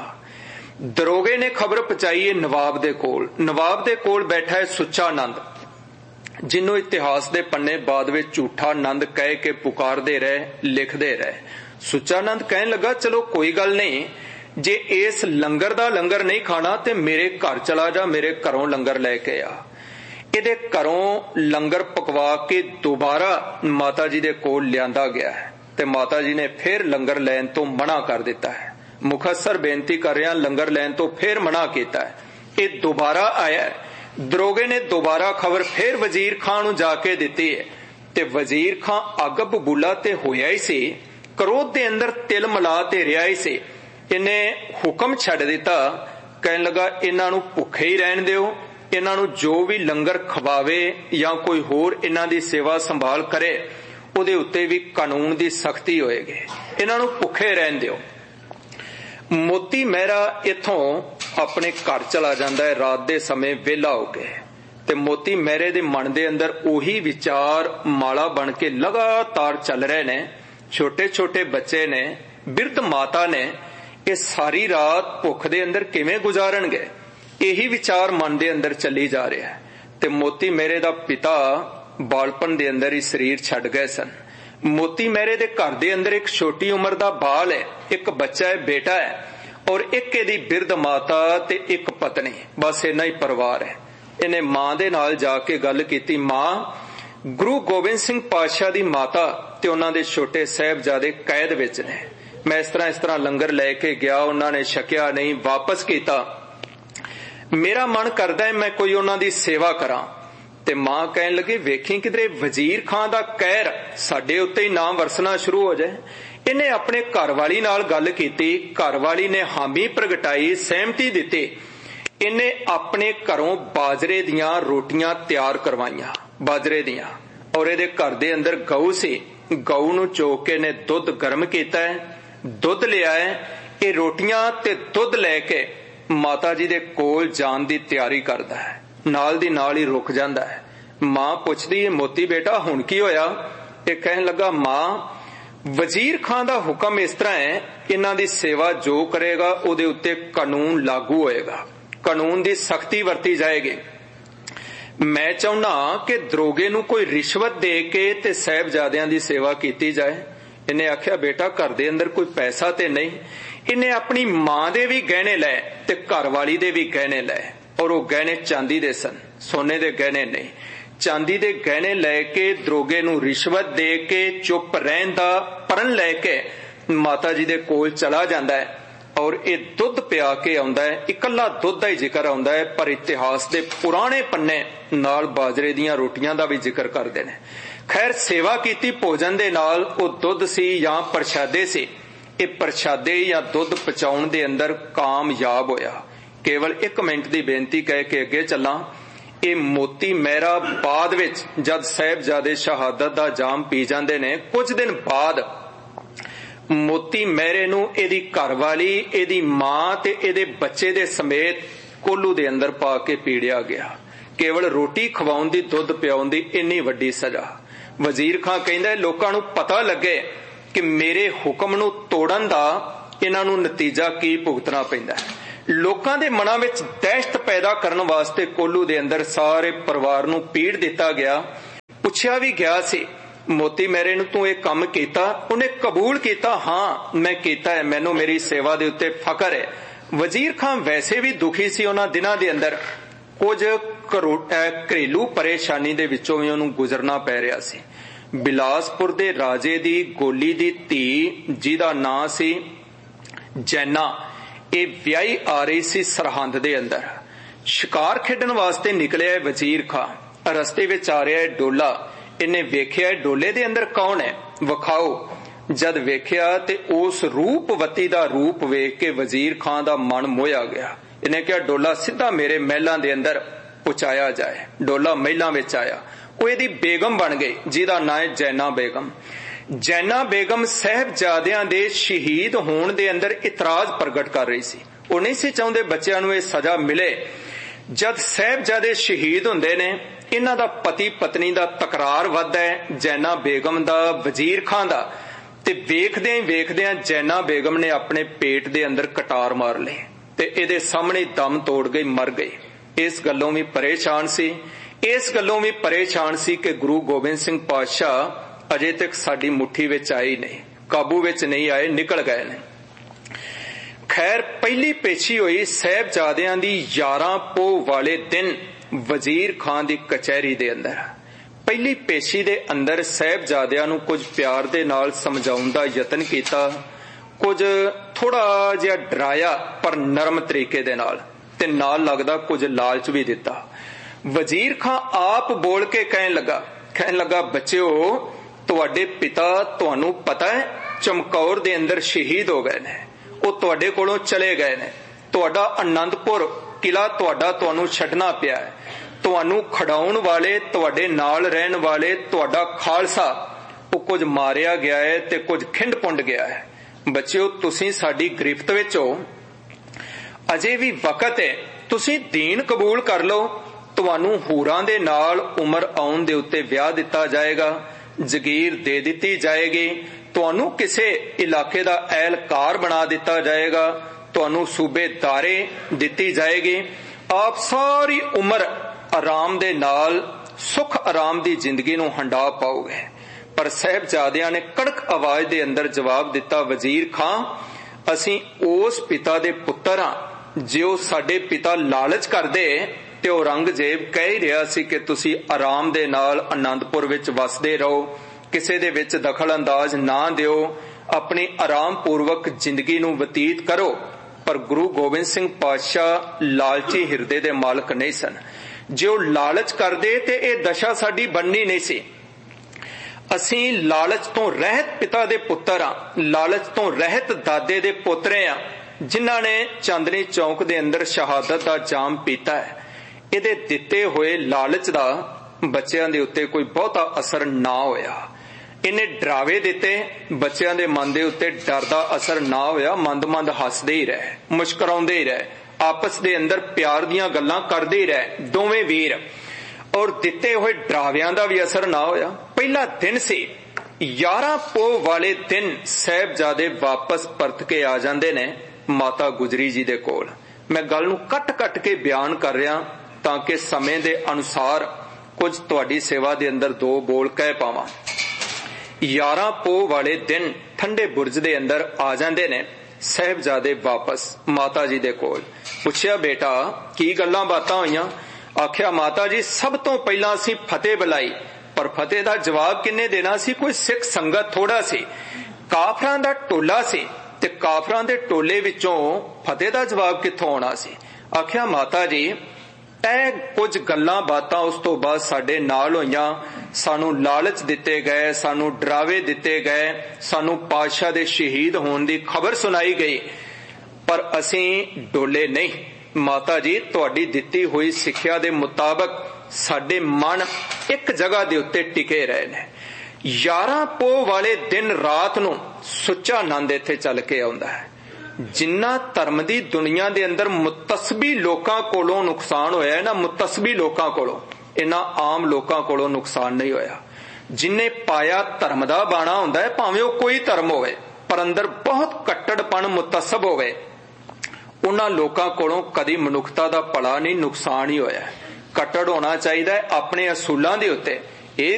ਦਰੋਗੇ ਨੇ ਖਬਰ ਪਹੁੰਚਾਈ ਹੈ ਨਵਾਬ ਦੇ ਕੋਲ। ਨਵਾਬ ਦੇ ਕੋਲ ਬੈਠਾ ਹੈ ਸੁੱਚਾ ਨੰਦ, ਜਿਹਨੂੰ ਇਤਿਹਾਸ ਦੇ ਪੰਨੇ ਬਾਅਦ ਵਿੱਚ ਝੂਠਾ ਨੰਦ ਕਹਿ ਕੇ ਪੁਕਾਰਦੇ ਰਹੇ, ਲਿਖਦੇ ਰਹੇ। ਸੁੱਚਾ ਨੰਦ ਕਹਿਣ ਲੱਗਾ ਚਲੋ ਕੋਈ ਗੱਲ ਨਹੀਂ, ਜੇ ਇਸ ਲੰਗਰ ਦਾ ਲੰਗਰ ਨਹੀਂ ਖਾਣਾ ਤੇ ਮੇਰੇ ਘਰ ਚਲਾ ਜਾ, ਮੇਰੇ ਘਰੋਂ ਲੰਗਰ ਲੈ ਕੇ ਆ। ਇਹਦੇ ਘਰੋਂ ਲੰਗਰ ਪਕਵਾ ਕੇ ਦੁਬਾਰਾ ਮਾਤਾ ਜੀ ਦੇ ਕੋਲ ਲਿਆਂਦਾ ਗਿਆ ਹੈ ਤੇ ਮਾਤਾ ਜੀ ਨੇ ਫਿਰ ਲੰਗਰ ਲੈਣ ਤੋਂ ਮਨਾ ਕਰ ਦਿੱਤਾ ਹੈ। ਮੁਖੱਸਰ ਬੇਨਤੀ ਕਰ ਰਿਹਾ, ਲੰਗਰ ਲੈਣ ਤੋਂ ਫਿਰ ਮਨਾ ਕੀਤਾ ਹੈ। ਇਹ ਦੁਬਾਰਾ ਆਇਆ। ਦਰੋਗੇ ਨੇ ਦੁਬਾਰਾ ਖਬਰ ਫਿਰ ਵਜ਼ੀਰ ਖਾਂ ਨੂੰ ਜਾ ਕੇ ਦਿੱਤੀ ਹੈ ਤੇ ਵਜ਼ੀਰ ਖਾਂ ਅੱਗ ਬਬੂਲਾ ਤੇ ਹੋਇਆ ਹੀ ਸੀ, ਕ੍ਰੋਧ ਦੇ ਅੰਦਰ ਤਿਲ ਮਿਲਾ ਤੇ ਰਿਹਾ ਹੀ ਸੀ। ਇਹਨੇ ਹੁਕਮ ਛੱਡ ਦਿੱਤਾ, ਕਹਿਣ ਲੱਗਾ ਇਹਨਾਂ ਨੂੰ ਭੁੱਖੇ ਹੀ ਰਹਿਣ ਦਿਓ, ਇਹਨਾਂ ਨੂੰ ਜੋ ਵੀ ਲੰਗਰ ਖਵਾਵੇ ਜਾਂ ਕੋਈ ਹੋਰ ਇਹਨਾਂ ਦੀ ਸੇਵਾ ਸੰਭਾਲ ਕਰੇ ਉਹਦੇ ਉੱਤੇ ਵੀ ਕਾਨੂੰਨ ਦੀ ਸਖਤੀ ਹੋਏਗੀ, ਇਹਨਾਂ ਨੂੰ ਭੁੱਖੇ ਰਹਿਣ ਦਿਓ। ਮੋਤੀ ਮਹਿਰਾ ਇੱਥੋਂ ਆਪਣੇ ਘਰ ਚਲਾ ਜਾਂਦਾ ਹੈ ਰਾਤ ਦੇ ਸਮੇਂ ਵਿਹਲਾ ਹੋ ਕੇ। ਤੇ ਮੋਤੀ ਮਹਿਰੇ ਦੇ ਮਨ ਦੇ ਅੰਦਰ ਉਹੀ ਵਿਚਾਰ ਮਾਲਾ ਬਣ ਕੇ ਲਗਾਤਾਰ ਚੱਲ ਰਹੇ ਨੇ। ਛੋਟੇ ਛੋਟੇ ਬੱਚੇ ਨੇ, ਬਿਰਧ ਮਾਤਾ ਨੇ, ਇਹ ਸਾਰੀ ਰਾਤ ਭੁੱਖ ਦੇ ਅੰਦਰ ਕਿਵੇਂ ਗੁਜ਼ਾਰਨਗੇ, ਇਹੀ ਵਿਚਾਰ ਮਨ ਦੇ ਅੰਦਰ ਚੱਲੀ ਜਾ ਰਿਹਾ ਹੈ। ਤੇ ਮੋਤੀ ਮਹਿਰੇ ਦਾ ਪਿਤਾ ਬਾਲਪਨ ਦੇ ਅੰਦਰ ਹੀ ਸਰੀਰ ਛੱਡ ਗਏ ਸਨ। ਮੋਤੀ ਮਹਿਰੇ ਦੇ ਘਰ ਦੇ ਅੰਦਰ ਇੱਕ ਛੋਟੀ ਉਮਰ ਦਾ ਬਾਲ ਹੈ, ਇੱਕ ਬੱਚਾ ਹੈ, ਬੇਟਾ ਹੈ, ਔਰ ਇੱਕ ਇਹਦੀ ਬਿਰਧ ਮਾਤਾ ਤੇ ਇੱਕ ਪਤਨੀ, ਬਸ ਇੰਨਾ ਹੀ ਪਰਿਵਾਰ ਹੈ। ਇਹਨੇ ਮਾਂ ਦੇ ਨਾਲ ਜਾ ਕੇ ਗੱਲ ਕੀਤੀ, ਮਾਂ ਗੁਰੂ ਗੋਬਿੰਦ ਸਿੰਘ ਪਾਤਸ਼ਾਹ ਦੀ ਮਾਤਾ ਤੇ ਉਹਨਾਂ ਦੇ ਛੋਟੇ ਸਾਹਿਬਜ਼ਾਦੇ ਕੈਦ ਵਿੱਚ ਨੇ, ਮੈਂ ਇਸ ਤਰ੍ਹਾਂ ਇਸ ਤਰ੍ਹਾਂ ਲੰਗਰ ਲੈ ਕੇ ਗਿਆ, ਉਹਨਾਂ ਨੇ ਛਕਿਆ ਨਹੀਂ, ਵਾਪਸ ਕੀਤਾ, ਮੇਰਾ ਮਨ ਕਰਦਾ ਹੈ ਮੈਂ ਕੋਈ ਉਹਨਾਂ ਦੀ ਸੇਵਾ ਕਰਾਂ। ਤੇ ਮਾਂ ਕਹਿਣ ਲੱਗੀ ਵੇਖੀ ਕਿਧਰੇ ਵਜ਼ੀਰ ਖਾਂ ਦਾ ਕਹਿਰ ਸਾਡੇ ਉੱਤੇ ਹੀ ਨਾ ਵਰਸਣਾ ਸ਼ੁਰੂ ਹੋ ਜਾਏ। ਇਹਨੇ ਆਪਣੇ ਘਰਵਾਲੀ ਨਾਲ ਗੱਲ ਕੀਤੀ, ਘਰਵਾਲੀ ਨੇ ਹਾਮੀ ਪ੍ਰਗਟਾਈ, ਸਹਿਮਤੀ ਦਿੱਤੀ। ਇਹਨੇ ਆਪਣੇ ਘਰੋਂ ਬਾਜਰੇ ਦੀਆਂ ਰੋਟੀਆਂ ਤਿਆਰ ਕਰਵਾਈਆਂ, ਬਾਜਰੇ ਦੀਆਂ, ਔਰ ਇਹਦੇ ਘਰ ਦੇ ਅੰਦਰ ਗਊ ਸੀ, ਗਊ ਨੂੰ ਚੋਕ ਕੇ ਨੇ ਦੁੱਧ ਗਰਮ ਕੀਤਾ ਹੈ, ਦੁੱਧ ਲਿਆ ਹੈ। ਇਹ ਰੋਟੀਆਂ ਤੇ ਦੁੱਧ ਲੈ ਕੇ ਮਾਤਾ ਜੀ ਦੇ ਕੋਲ ਜਾਣ ਦੀ ਤਿਆਰੀ ਕਰਦਾ ਹੈ, ਨਾਲ ਦੀ ਨਾਲ ਹੀ ਰੁਕ ਜਾਂਦਾ ਹੈ। ਮਾਂ ਪੁੱਛਦੀ ਹੈ ਮੋਤੀ ਬੇਟਾ ਹੁਣ ਕੀ ਹੋਇਆ? ਇਹ ਕਹਿਣ ਲੱਗਾ ਮਾਂ ਵਜ਼ੀਰ ਖਾਂ ਦਾ ਹੁਕਮ ਇਸ ਤਰ੍ਹਾਂ ਹੈ, ਇਹਨਾਂ ਦੀ ਸੇਵਾ ਜੋ ਕਰੇਗਾ ਉਹਦੇ ਉੱਤੇ ਕਾਨੂੰਨ ਲਾਗੂ ਹੋਏਗਾ, ਕਾਨੂੰਨ ਦੀ ਸਖਤੀ ਵਰਤੀ ਜਾਏਗੀ। ਮੈਂ ਚਾਹੁੰਦਾ ਕਿ ਦਰੋਗੇ ਨੂੰ ਕੋਈ ਰਿਸ਼ਵਤ ਦੇ ਕੇ ਤੇ ਸਾਹਿਬਜ਼ਾਦਿਆਂ ਦੀ ਸੇਵਾ ਕੀਤੀ ਜਾਏ। ਇਹਨੇ ਆਖਿਆ ਬੇਟਾ ਘਰ ਦੇ ਅੰਦਰ ਕੋਈ ਪੈਸਾ ਤੇ ਨਹੀਂ। ਇਹਨੇ ਆਪਣੀ ਮਾਂ ਦੇ ਵੀ ਗਹਿਣੇ ਲਏ ਤੇ ਘਰਵਾਲੀ ਦੇ ਵੀ ਗਹਿਣੇ ਲਏ, ਔਰ ਉਹ ਗਹਿਣੇ ਚਾਂਦੀ ਦੇ ਸਨ, ਸੋਨੇ ਦੇ ਗਹਿਣੇ ਨਹੀਂ। ਚਾਂਦੀ ਦੇ ਗਹਿਣੇ ਲੈ ਕੇ ਦਰੋਗੇ ਨੂੰ ਰਿਸ਼ਵਤ ਦੇ ਕੇ ਚੁੱਪ ਰਹਿਣ ਦਾ ਪਰਨ ਲੈ ਕੇ ਮਾਤਾ ਜੀ ਦੇ ਕੋਲ ਚਲਾ ਜਾਂਦਾ ਹੈ, ਔਰ ਇਹ ਦੁੱਧ ਪਿਆ ਕੇ ਆਉਂਦਾ ਹੈ। ਇਕੱਲਾ ਦੁੱਧ ਦਾ ਹੀ ਜ਼ਿਕਰ ਆਉਂਦਾ ਹੈ, ਪਰ ਇਤਿਹਾਸ ਦੇ ਪੁਰਾਣੇ ਪੰਨੇ ਨਾਲ ਬਾਜਰੇ ਦੀਆਂ ਰੋਟੀਆਂ ਦਾ ਵੀ ਜ਼ਿਕਰ ਕਰਦੇ ਨੇ। ਖੈਰ ਸੇਵਾ ਕੀਤੀ ਭੋਜਨ ਦੇ ਨਾਲ, ਉਹ ਦੁੱਧ ਸੀ ਜਾਂ ਪ੍ਰਸ਼ਾਦੇ ਸੀ। ਇਹ ਪ੍ਰਸ਼ਾਦੇ ਜਾਂ ਦੁੱਧ ਪਹੁੰਚਾਉਣ ਦੇ ਅੰਦਰ ਕਾਮਯਾਬ ਹੋਇਆ। ਕੇਵਲ ਇੱਕ ਮਿੰਟ ਦੀ ਬੇਨਤੀ ਕਹਿ ਕੇ ਅੱਗੇ ਚੱਲਾਂ। ਇਹ ਮੋਤੀ ਮਹਿਰਾ ਬਾਅਦ ਵਿੱਚ ਜਦ ਸਾਹਿਬਜ਼ਾਦੇ ਸ਼ਹਾਦਤ ਦਾ ਜਾਮ ਪੀ ਜਾਂਦੇ ਨੇ, ਕੁਝ ਦਿਨ ਬਾਅਦ ਮੋਤੀ ਮਹਿਰੇ ਨੂੰ ਇਹਦੀ ਘਰਵਾਲੀ, ਇਹਦੀ ਮਾਂ ਤੇ ਇਹਦੇ ਬੱਚੇ ਦੇ ਸਮੇਤ ਕੋਲੂ ਦੇ ਅੰਦਰ ਪਾ ਕੇ ਪੀੜਿਆ ਗਿਆ। ਕੇਵਲ ਰੋਟੀ ਖਵਾਉਣ ਦੀ, ਦੁੱਧ ਪਿਆਉਣ ਦੀ ਇੰਨੀ ਵੱਡੀ ਸਜ਼ਾ। ਵਜ਼ੀਰ ਖਾਂ ਕਹਿੰਦਾ ਲੋਕਾਂ ਨੂੰ ਪਤਾ ਲੱਗੇ ਕਿ ਮੇਰੇ ਹੁਕਮ ਨੂੰ ਤੋੜਨ ਦਾ ਇਹਨਾਂ ਨੂੰ ਨਤੀਜਾ ਕੀ ਭੁਗਤਣਾ ਪੈਂਦਾ ਹੈ। ਲੋਕਾਂ ਦੇ ਮਨਾਂ ਵਿੱਚ ਦਹਿਸ਼ਤ ਪੈਦਾ ਕਰਨ ਵਾਸਤੇ ਕੋਹਲੂ ਦੇ ਅੰਦਰ ਸਾਰੇ ਪਰਿਵਾਰ ਨੂੰ ਪੀੜ ਦਿੱਤਾ ਗਿਆ। ਪੁੱਛਿਆ ਵੀ ਗਿਆ ਸੀ, ਮੋਤੀ ਮਹਿਰੇ ਨੂੰ ਤੂੰ ਇਹ ਕੰਮ ਕੀਤਾ? ਉਹਨੇ ਕਬੂਲ ਕੀਤਾ, ਹਾਂ ਮੈਂ ਕੀਤਾ ਹੈ, ਮੈਨੂੰ ਮੇਰੀ ਸੇਵਾ ਦੇ ਉੱਤੇ ਫਖਰ ਹੈ। ਵਜ਼ੀਰ ਖਾਨ ਵੈਸੇ ਵੀ ਦੁਖੀ ਸੀ ਉਹਨਾਂ ਦਿਨਾਂ ਦੇ ਅੰਦਰ, ਕੁਝ ਘਰੇਲੂ ਪਰੇਸ਼ਾਨੀ ਦੇ ਵਿੱਚੋਂ ਵੀ ਉਹਨੂੰ ਗੁਜ਼ਰਨਾ ਪੈ ਰਿਹਾ ਸੀ। ਬਿਲਾਸਪੁਰ ਦੇ ਰਾਜੇ ਦੀ ਗੋਲੀ ਦੀ ਧੀ, ਜਿਹਦਾ ਨਾਂ ਸੀ ਜੈਨਾ, ਇਹ ਵਿਆਹੀ ਆ ਰਹੀ ਸੀ ਸਰਹੰਦ ਦੇ ਅੰਦਰ। ਸ਼ਿਕਾਰ ਖੇਡਣ ਵਾਸਤੇ ਨਿਕਲਿਆ ਵਜ਼ੀਰ ਖਾਨ, ਰਸਤੇ ਵਿੱਚ ਆ ਰਿਹਾ ਹੈ ਡੋਲਾ। ਇਹਨੇ ਵੇਖਿਆ ਡੋਲੇ ਦੇ ਅੰਦਰ ਕੌਣ ਹੈ, ਵਿਖਾਓ। ਜਦ ਵੇਖਿਆ ਤੇ ਉਸ ਰੂਪਵਤੀ ਦਾ ਰੂਪ ਵੇਖ ਕੇ ਵਜ਼ੀਰ ਖਾਨ ਦਾ ਮਨ ਮੋਹਿਆ ਗਿਆ। ਇਹਨੇ ਕਿਹਾ ਡੋਲਾ ਸਿੱਧਾ ਮੇਰੇ ਮਹਿਲਾਂ ਦੇ ਅੰਦਰ ਪਹੁੰਚਾਇਆ ਜਾਏ। ਡੋਲਾ ਮਹਿਲਾਂ ਵਿੱਚ ਆਇਆ, ਉਹ ਇਹਦੀ ਬੇਗਮ ਬਣ ਗਈ, ਜਿਹਦਾ ਨਾਂ ਹੈ ਜੈਨਾ ਬੇਗਮ। ਜੈਨਾ ਬੇਗਮ ਸਾਹਿਬਜ਼ਾਦਿਆਂ ਦੇ ਸ਼ਹੀਦ ਹੋਣ ਦੇ ਅੰਦਰ ਇਤਰਾਜ਼ ਪ੍ਰਗਟ ਕਰ ਰਹੀ ਸੀ। ਉਹ ਨਹੀਂ ਸੀ ਚਾਹੁੰਦੇ ਬੱਚਿਆਂ ਨੂੰ ਇਹ ਸਜ਼ਾ ਮਿਲੇ। ਜਦ ਸਾਹਿਬਜ਼ਾਦੇ ਸ਼ਹੀਦ ਹੁੰਦੇ ਨੇ, ਇਹਨਾਂ ਦਾ ਪਤੀ ਪਤਨੀ ਦਾ ਤਕਰਾਰ ਵੱਧਦਾ ਹੈ, ਜੈਨਾ ਬੇਗਮ ਦਾ, ਵਜ਼ੀਰ ਖਾਨ ਦਾ, ਤੇ ਵੇਖਦਿਆਂ ਹੀ ਵੇਖਦਿਆਂ ਜੈਨਾ ਬੇਗਮ ਨੇ ਆਪਣੇ ਪੇਟ ਦੇ ਅੰਦਰ ਕਟਾਰ ਮਾਰ ਲਈ ਤੇ ਇਹਦੇ ਸਾਹਮਣੇ ਦਮ ਤੋੜ ਗਈ, ਮਰ ਗਈ। ਇਸ ਗੱਲੋਂ ਵੀ ਪਰੇਸ਼ਾਨ ਸੀ, ਇਸ ਗੱਲੋਂ ਵੀ ਪਰੇਸ਼ਾਨ ਸੀ ਕਿ ਗੁਰੂ ਗੋਬਿੰਦ ਸਿੰਘ ਪਾਤਸ਼ਾਹ ਅਜੇ ਤੱਕ ਸਾਡੀ ਮੁੱਠੀ ਵਿੱਚ ਆਏ ਨਹੀਂ, ਕਾਬੂ ਵਿੱਚ ਨਹੀਂ ਆਏ, ਨਿਕਲ ਗਏ ਨੇ। ਖੈਰ, ਪਹਿਲੀ ਪੇਸ਼ੀ ਹੋਈ ਸਾਹਿਬਜ਼ਾਦਿਆਂ ਦੀ ਗਿਆਰਾਂ ਪੋਹ ਵਾਲੇ ਦਿਨ ਵਜ਼ੀਰ ਖਾਨ ਦੀ ਕਚਹਿਰੀ ਦੇ ਅੰਦਰ। ਪਹਿਲੀ ਪੇਸ਼ੀ ਦੇ ਅੰਦਰ ਸਾਹਿਬਜ਼ਾਦਿਆਂ ਨੂੰ ਕੁਝ ਪਿਆਰ ਦੇ ਨਾਲ ਸਮਝਾਉਣ ਦਾ ਯਤਨ ਕੀਤਾ, ਕੁਝ ਥੋੜਾ ਜਿਹਾ ਡਰਾਇਆ ਪਰ ਨਰਮ ਤਰੀਕੇ ਦੇ ਨਾਲ, ਤੇ ਨਾਲ ਲੱਗਦਾ ਕੁਝ ਲਾਲਚ ਵੀ ਦਿੱਤਾ। ਵਜ਼ੀਰ ਖਾਨ ਆਪ ਬੋਲ ਕੇ ਕਹਿਣ ਲੱਗਾ ਕਹਿਣ ਲੱਗਾ ਬੱਚਿਓ, ਤੁਹਾਡੇ ਪਿਤਾ ਤੁਹਾਨੂੰ ਪਤਾ ਹੈ ਚਮਕੌਰ ਦੇ ਅੰਦਰ ਸ਼ਹੀਦ ਹੋ ਗਏ ਨੇ, ਉਹ ਤੁਹਾਡੇ ਕੋਲੋਂ ਚਲੇ ਗਏ ਨੇ। ਤੁਹਾਡਾ ਆਨੰਦਪੁਰ ਕਿਲਾ ਤੁਹਾਡਾ ਤੁਹਾਨੂੰ ਛੱਡਣਾ ਪਿਆ ਹੈ। ਤੁਹਾਨੂੰ ਖੜਾਉਣ ਵਾਲੇ, ਤੁਹਾਡੇ ਨਾਲ ਰਹਿਣ ਵਾਲੇ, ਤੁਹਾਡਾ ਖਾਲਸਾ, ਉਹ ਕੁਝ ਮਾਰਿਆ ਗਿਆ ਹੈ ਤੇ ਕੁਝ ਖਿੰਡ ਪੁੰਡ ਗਿਆ ਹੈ। ਬੱਚਿਓ, ਤੁਸੀਂ ਸਾਡੀ ਗ੍ਰਿਫਤ ਵਿੱਚ ਹੋ, ਅਜੇ ਵੀ ਵਕਤ ਹੈ, ਤੁਸੀਂ ਦੀਨ ਕਬੂਲ ਕਰ ਲਓ। ਤੁਹਾਨੂੰ ਹੂਰਾਂ ਦੇ ਨਾਲ ਉਮਰ ਆਉਣ ਦੇ ਉੱਤੇ ਵਿਆਹ ਦਿੱਤਾ ਜਾਏਗਾ, ਜ਼ਗੀਰ ਦੇ ਦਿੱਤੀ ਜਾਏਗੀ, ਤੁਹਾਨੂੰ ਕਿਸੇ ਇਲਾਕੇ ਦਾ ਐਲਕਾਰ ਬਣਾ ਦਿੱਤਾ ਜਾਏਗਾ, ਤੁਹਾਨੂੰ ਸੂਬੇਦਾਰੇ ਦਿੱਤੀ ਜਾਏਗੀ। ਆਪ ਸਾਰੀ ਉਮਰ ਆਰਾਮ ਦੇ ਨਾਲ ਸੁਖ ਆਰਾਮ ਦੀ ਜ਼ਿੰਦਗੀ ਨੂੰ ਹੰਡਾ ਪਾਓਗੇ। ਪਰ ਸਾਹਿਬਜ਼ਾਦਿਆਂ ਨੇ ਕੜਕ ਆਵਾਜ਼ ਦੇ ਅੰਦਰ ਜਵਾਬ ਦਿੱਤਾ, ਵਜ਼ੀਰ ਖਾਨ, ਅਸੀਂ ਉਸ ਪਿਤਾ ਦੇ ਪੁੱਤਰ ਹਾਂ, ਜੋ ਸਾਡੇ ਪਿਤਾ ਲਾਲਚ ਕਰਦੇ ਤੇ ਔਰੰਗਜ਼ੇਬ ਕਹਿ ਹੀ ਰਿਹਾ ਸੀ ਕਿ ਤੁਸੀਂ ਆਰਾਮ ਦੇ ਨਾਲ ਆਨੰਦਪੁਰ ਵਿੱਚ ਵਸਦੇ ਰਹੋ, ਕਿਸੇ ਦੇ ਵਿੱਚ ਦਖਲ ਅੰਦਾਜ਼ ਨਾ ਦਿਓ, ਆਪਣੀ ਆਰਾਮ ਪੂਰਵਕ ਜ਼ਿੰਦਗੀ ਨੂੰ ਬਤੀਤ ਕਰੋ। ਪਰ ਗੁਰੂ ਗੋਬਿੰਦ ਸਿੰਘ ਪਾਤਸ਼ਾਹ ਲਾਲਚੀ ਹਿਰਦੇ ਦੇ ਮਾਲਕ ਨਹੀਂ ਸਨ। ਜੇ ਉਹ ਲਾਲਚ ਕਰਦੇ ਤੇ ਇਹ ਦਸ਼ਾ ਸਾਡੀ ਬਣਨੀ ਨਹੀਂ ਸੀ। ਅਸੀਂ ਲਾਲਚ ਤੋਂ ਰਹਿਤ ਪਿਤਾ ਦੇ ਪੁੱਤਰ ਹਾਂ, ਲਾਲਚ ਤੋਂ ਰਹਿਤ ਦਾਦੇ ਦੇ ਪੋਤਰੇ ਹਾਂ, ਜਿਨ੍ਹਾਂ ਨੇ ਚਾਂਦਨੀ ਚੌਕ ਦੇ ਅੰਦਰ ਸ਼ਹਾਦਤ ਦਾ ਜਾਮ ਪੀਤਾ ਹੈ। ਇਹਦੇ ਦਿੱਤੇ ਹੋਏ ਲਾਲਚ ਦਾ ਬੱਚਿਆਂ ਦੇ ਉੱਤੇ ਕੋਈ ਬਹੁਤਾ ਅਸਰ ਨਾ ਹੋਇਆ। ਇਹਨੇ ਡਰਾਵੇ ਦਿੱਤੇ, ਬੱਚਿਆਂ ਦੇ ਮਨ ਦੇ ਉੱਤੇ ਡਰ ਦਾ ਅਸਰ ਨਾ ਹੋਇਆ। ਮੰਦ ਮੰਦ ਹੱਸਦੇ ਹੀ ਰਹੇ, ਮੁਸਕਰਾਉਂਦੇ ਹੀ ਰਹੇ, ਆਪਸ ਦੇ ਅੰਦਰ ਪਿਆਰ ਦੀਆਂ ਗੱਲਾਂ ਕਰਦੇ ਹੀ ਰਹੇ ਦੋਵੇਂ ਵੀਰ, ਔਰ ਦਿੱਤੇ ਹੋਏ ਡਰਾਵਿਆਂ ਦਾ ਵੀ ਅਸਰ ਨਾ ਹੋਇਆ। ਪਹਿਲਾ ਦਿਨ ਸੀ, ਗਿਆਰਾਂ ਪੋਹ ਵਾਲੇ ਦਿਨ ਸਾਹਿਬਜ਼ਾਦੇ ਵਾਪਸ ਪਰਤ ਕੇ ਆ ਜਾਂਦੇ ਨੇ ਮਾਤਾ ਗੁਜਰੀ ਜੀ ਦੇ ਕੋਲ। ਮੈਂ ਗੱਲ ਨੂੰ ਕੱਟ ਕੱਟ ਕੇ ਬਿਆਨ ਕਰ ਰਿਹਾ ਤਾਂ ਕਿ ਸਮੇਂ ਦੇ ਅਨੁਸਾਰ ਕੁਝ ਤੁਹਾਡੀ ਸੇਵਾ ਦੇ ਅੰਦਰ ਦੋ ਬੋਲ ਕਹਿ ਪਾਵਾਂ। ਗਿਆਰਾਂ ਪੋਹ ਵਾਲੇ ਦਿਨ ਠੰਡੇ ਬੁਰਜ ਦੇ ਅੰਦਰ ਆ ਜਾਂਦੇ ਨੇ ਸਾਹਿਬਜ਼ਾਦੇ ਵਾਪਸ ਮਾਤਾ ਜੀ ਦੇ ਕੋਲ। ਪੁੱਛਿਆ, ਬੇਟਾ ਕੀ ਗੱਲਾਂ ਬਾਤਾਂ ਹੋਈਆਂ? ਆਖਿਆ, ਮਾਤਾ ਜੀ ਸਭ ਤੋਂ ਪਹਿਲਾਂ ਅਸੀਂ ਫਤਿਹ ਬੁਲਾਈ, ਪਰ ਫਤਿਹ ਦਾ ਜਵਾਬ ਕਿੰਨੇ ਦੇਣਾ ਸੀ? ਕੋਈ ਸਿੱਖ ਸੰਗਤ ਥੋੜਾ ਸੀ, ਕਾਫਰਾਂ ਦਾ ਟੋਲਾ ਸੀ, ਤੇ ਕਾਫਰਾਂ ਦੇ ਟੋਲੇ ਵਿੱਚੋਂ ਫਤਿਹ ਦਾ ਜਵਾਬ ਕਿੱਥੋਂ ਆਉਣਾ ਸੀ? ਆਖਿਆ, ਮਾਤਾ ਜੀ ਇਹ ਕੁਝ ਗੱਲਾਂ ਬਾਤਾਂ ਉਸ ਤੋਂ ਬਾਅਦ ਸਾਡੇ ਨਾਲ ਹੋਈਆਂ, ਸਾਨੂੰ ਲਾਲਚ ਦਿੱਤੇ ਗਏ, ਸਾਨੂੰ ਡਰਾਵੇ ਦਿੱਤੇ ਗਏ, ਸਾਨੂੰ ਪਾਤਸ਼ਾਹ ਦੇ ਸ਼ਹੀਦ ਹੋਣ ਦੀ ਖਬਰ ਸੁਣਾਈ ਗਈ, ਪਰ ਅਸੀਂ ਡੋਲੇ ਨਹੀਂ। ਮਾਤਾ ਜੀ ਤੁਹਾਡੀ ਦਿੱਤੀ ਹੋਈ ਸਿੱਖਿਆ ਦੇ ਮੁਤਾਬਕ ਸਾਡੇ ਮਨ ਇੱਕ ਜਗ੍ਹਾ ਦੇ ਉੱਤੇ ਟਿਕੇ ਰਹੇ ਨੇ। ਗਿਆਰਾਂ ਪੋਹ ਵਾਲੇ ਦਿਨ ਰਾਤ ਨੂੰ ਸੁੱਚਾ ਆਨੰਦ ਇੱਥੇ ਚੱਲ ਕੇ ਆਉਂਦਾ ਹੈ। ਜਿੰਨਾ ਧਰਮ ਦੀ ਦੁਨੀਆ ਦੇ ਅੰਦਰ ਮੁਤਸਬੀ ਲੋਕਾਂ ਕੋਲੋਂ ਨੁਕਸਾਨ ਹੋਇਆ ਨਾ, ਮੁਤਸਬੀ ਲੋਕਾਂ ਕੋਲੋਂ, ਇਹਨਾਂ ਆਮ ਲੋਕਾਂ ਕੋਲੋਂ ਨੁਕਸਾਨ ਨਹੀਂ ਹੋਇਆ। ਜਿਨੇ ਪਾਇਆ ਧਰਮ ਦਾ ਬਾਣਾ ਹੁੰਦਾ ਹੈ, ਭਾਵੇਂ ਉਹ ਕੋਈ ਧਰਮ ਹੋਵੇ, ਪਰ ਅੰਦਰ ਬਹੁਤ ਕੱਟੜਪਣ ਮੁਤਸਬ ਹੋਵੇ, ਉਹਨਾਂ ਲੋਕਾਂ ਕੋਲੋਂ ਕਦੀ ਮਨੁੱਖਤਾ ਦਾ ਭਲਾ ਨਹੀਂ, ਨੁਕਸਾਨ ਹੀ ਹੋਇਆ। ਕੱਟੜ ਹੋਣਾ ਚਾਹੀਦਾ ਹੈ ਆਪਣੇ ਅਸੂਲਾਂ ਦੇ ਉੱਤੇ।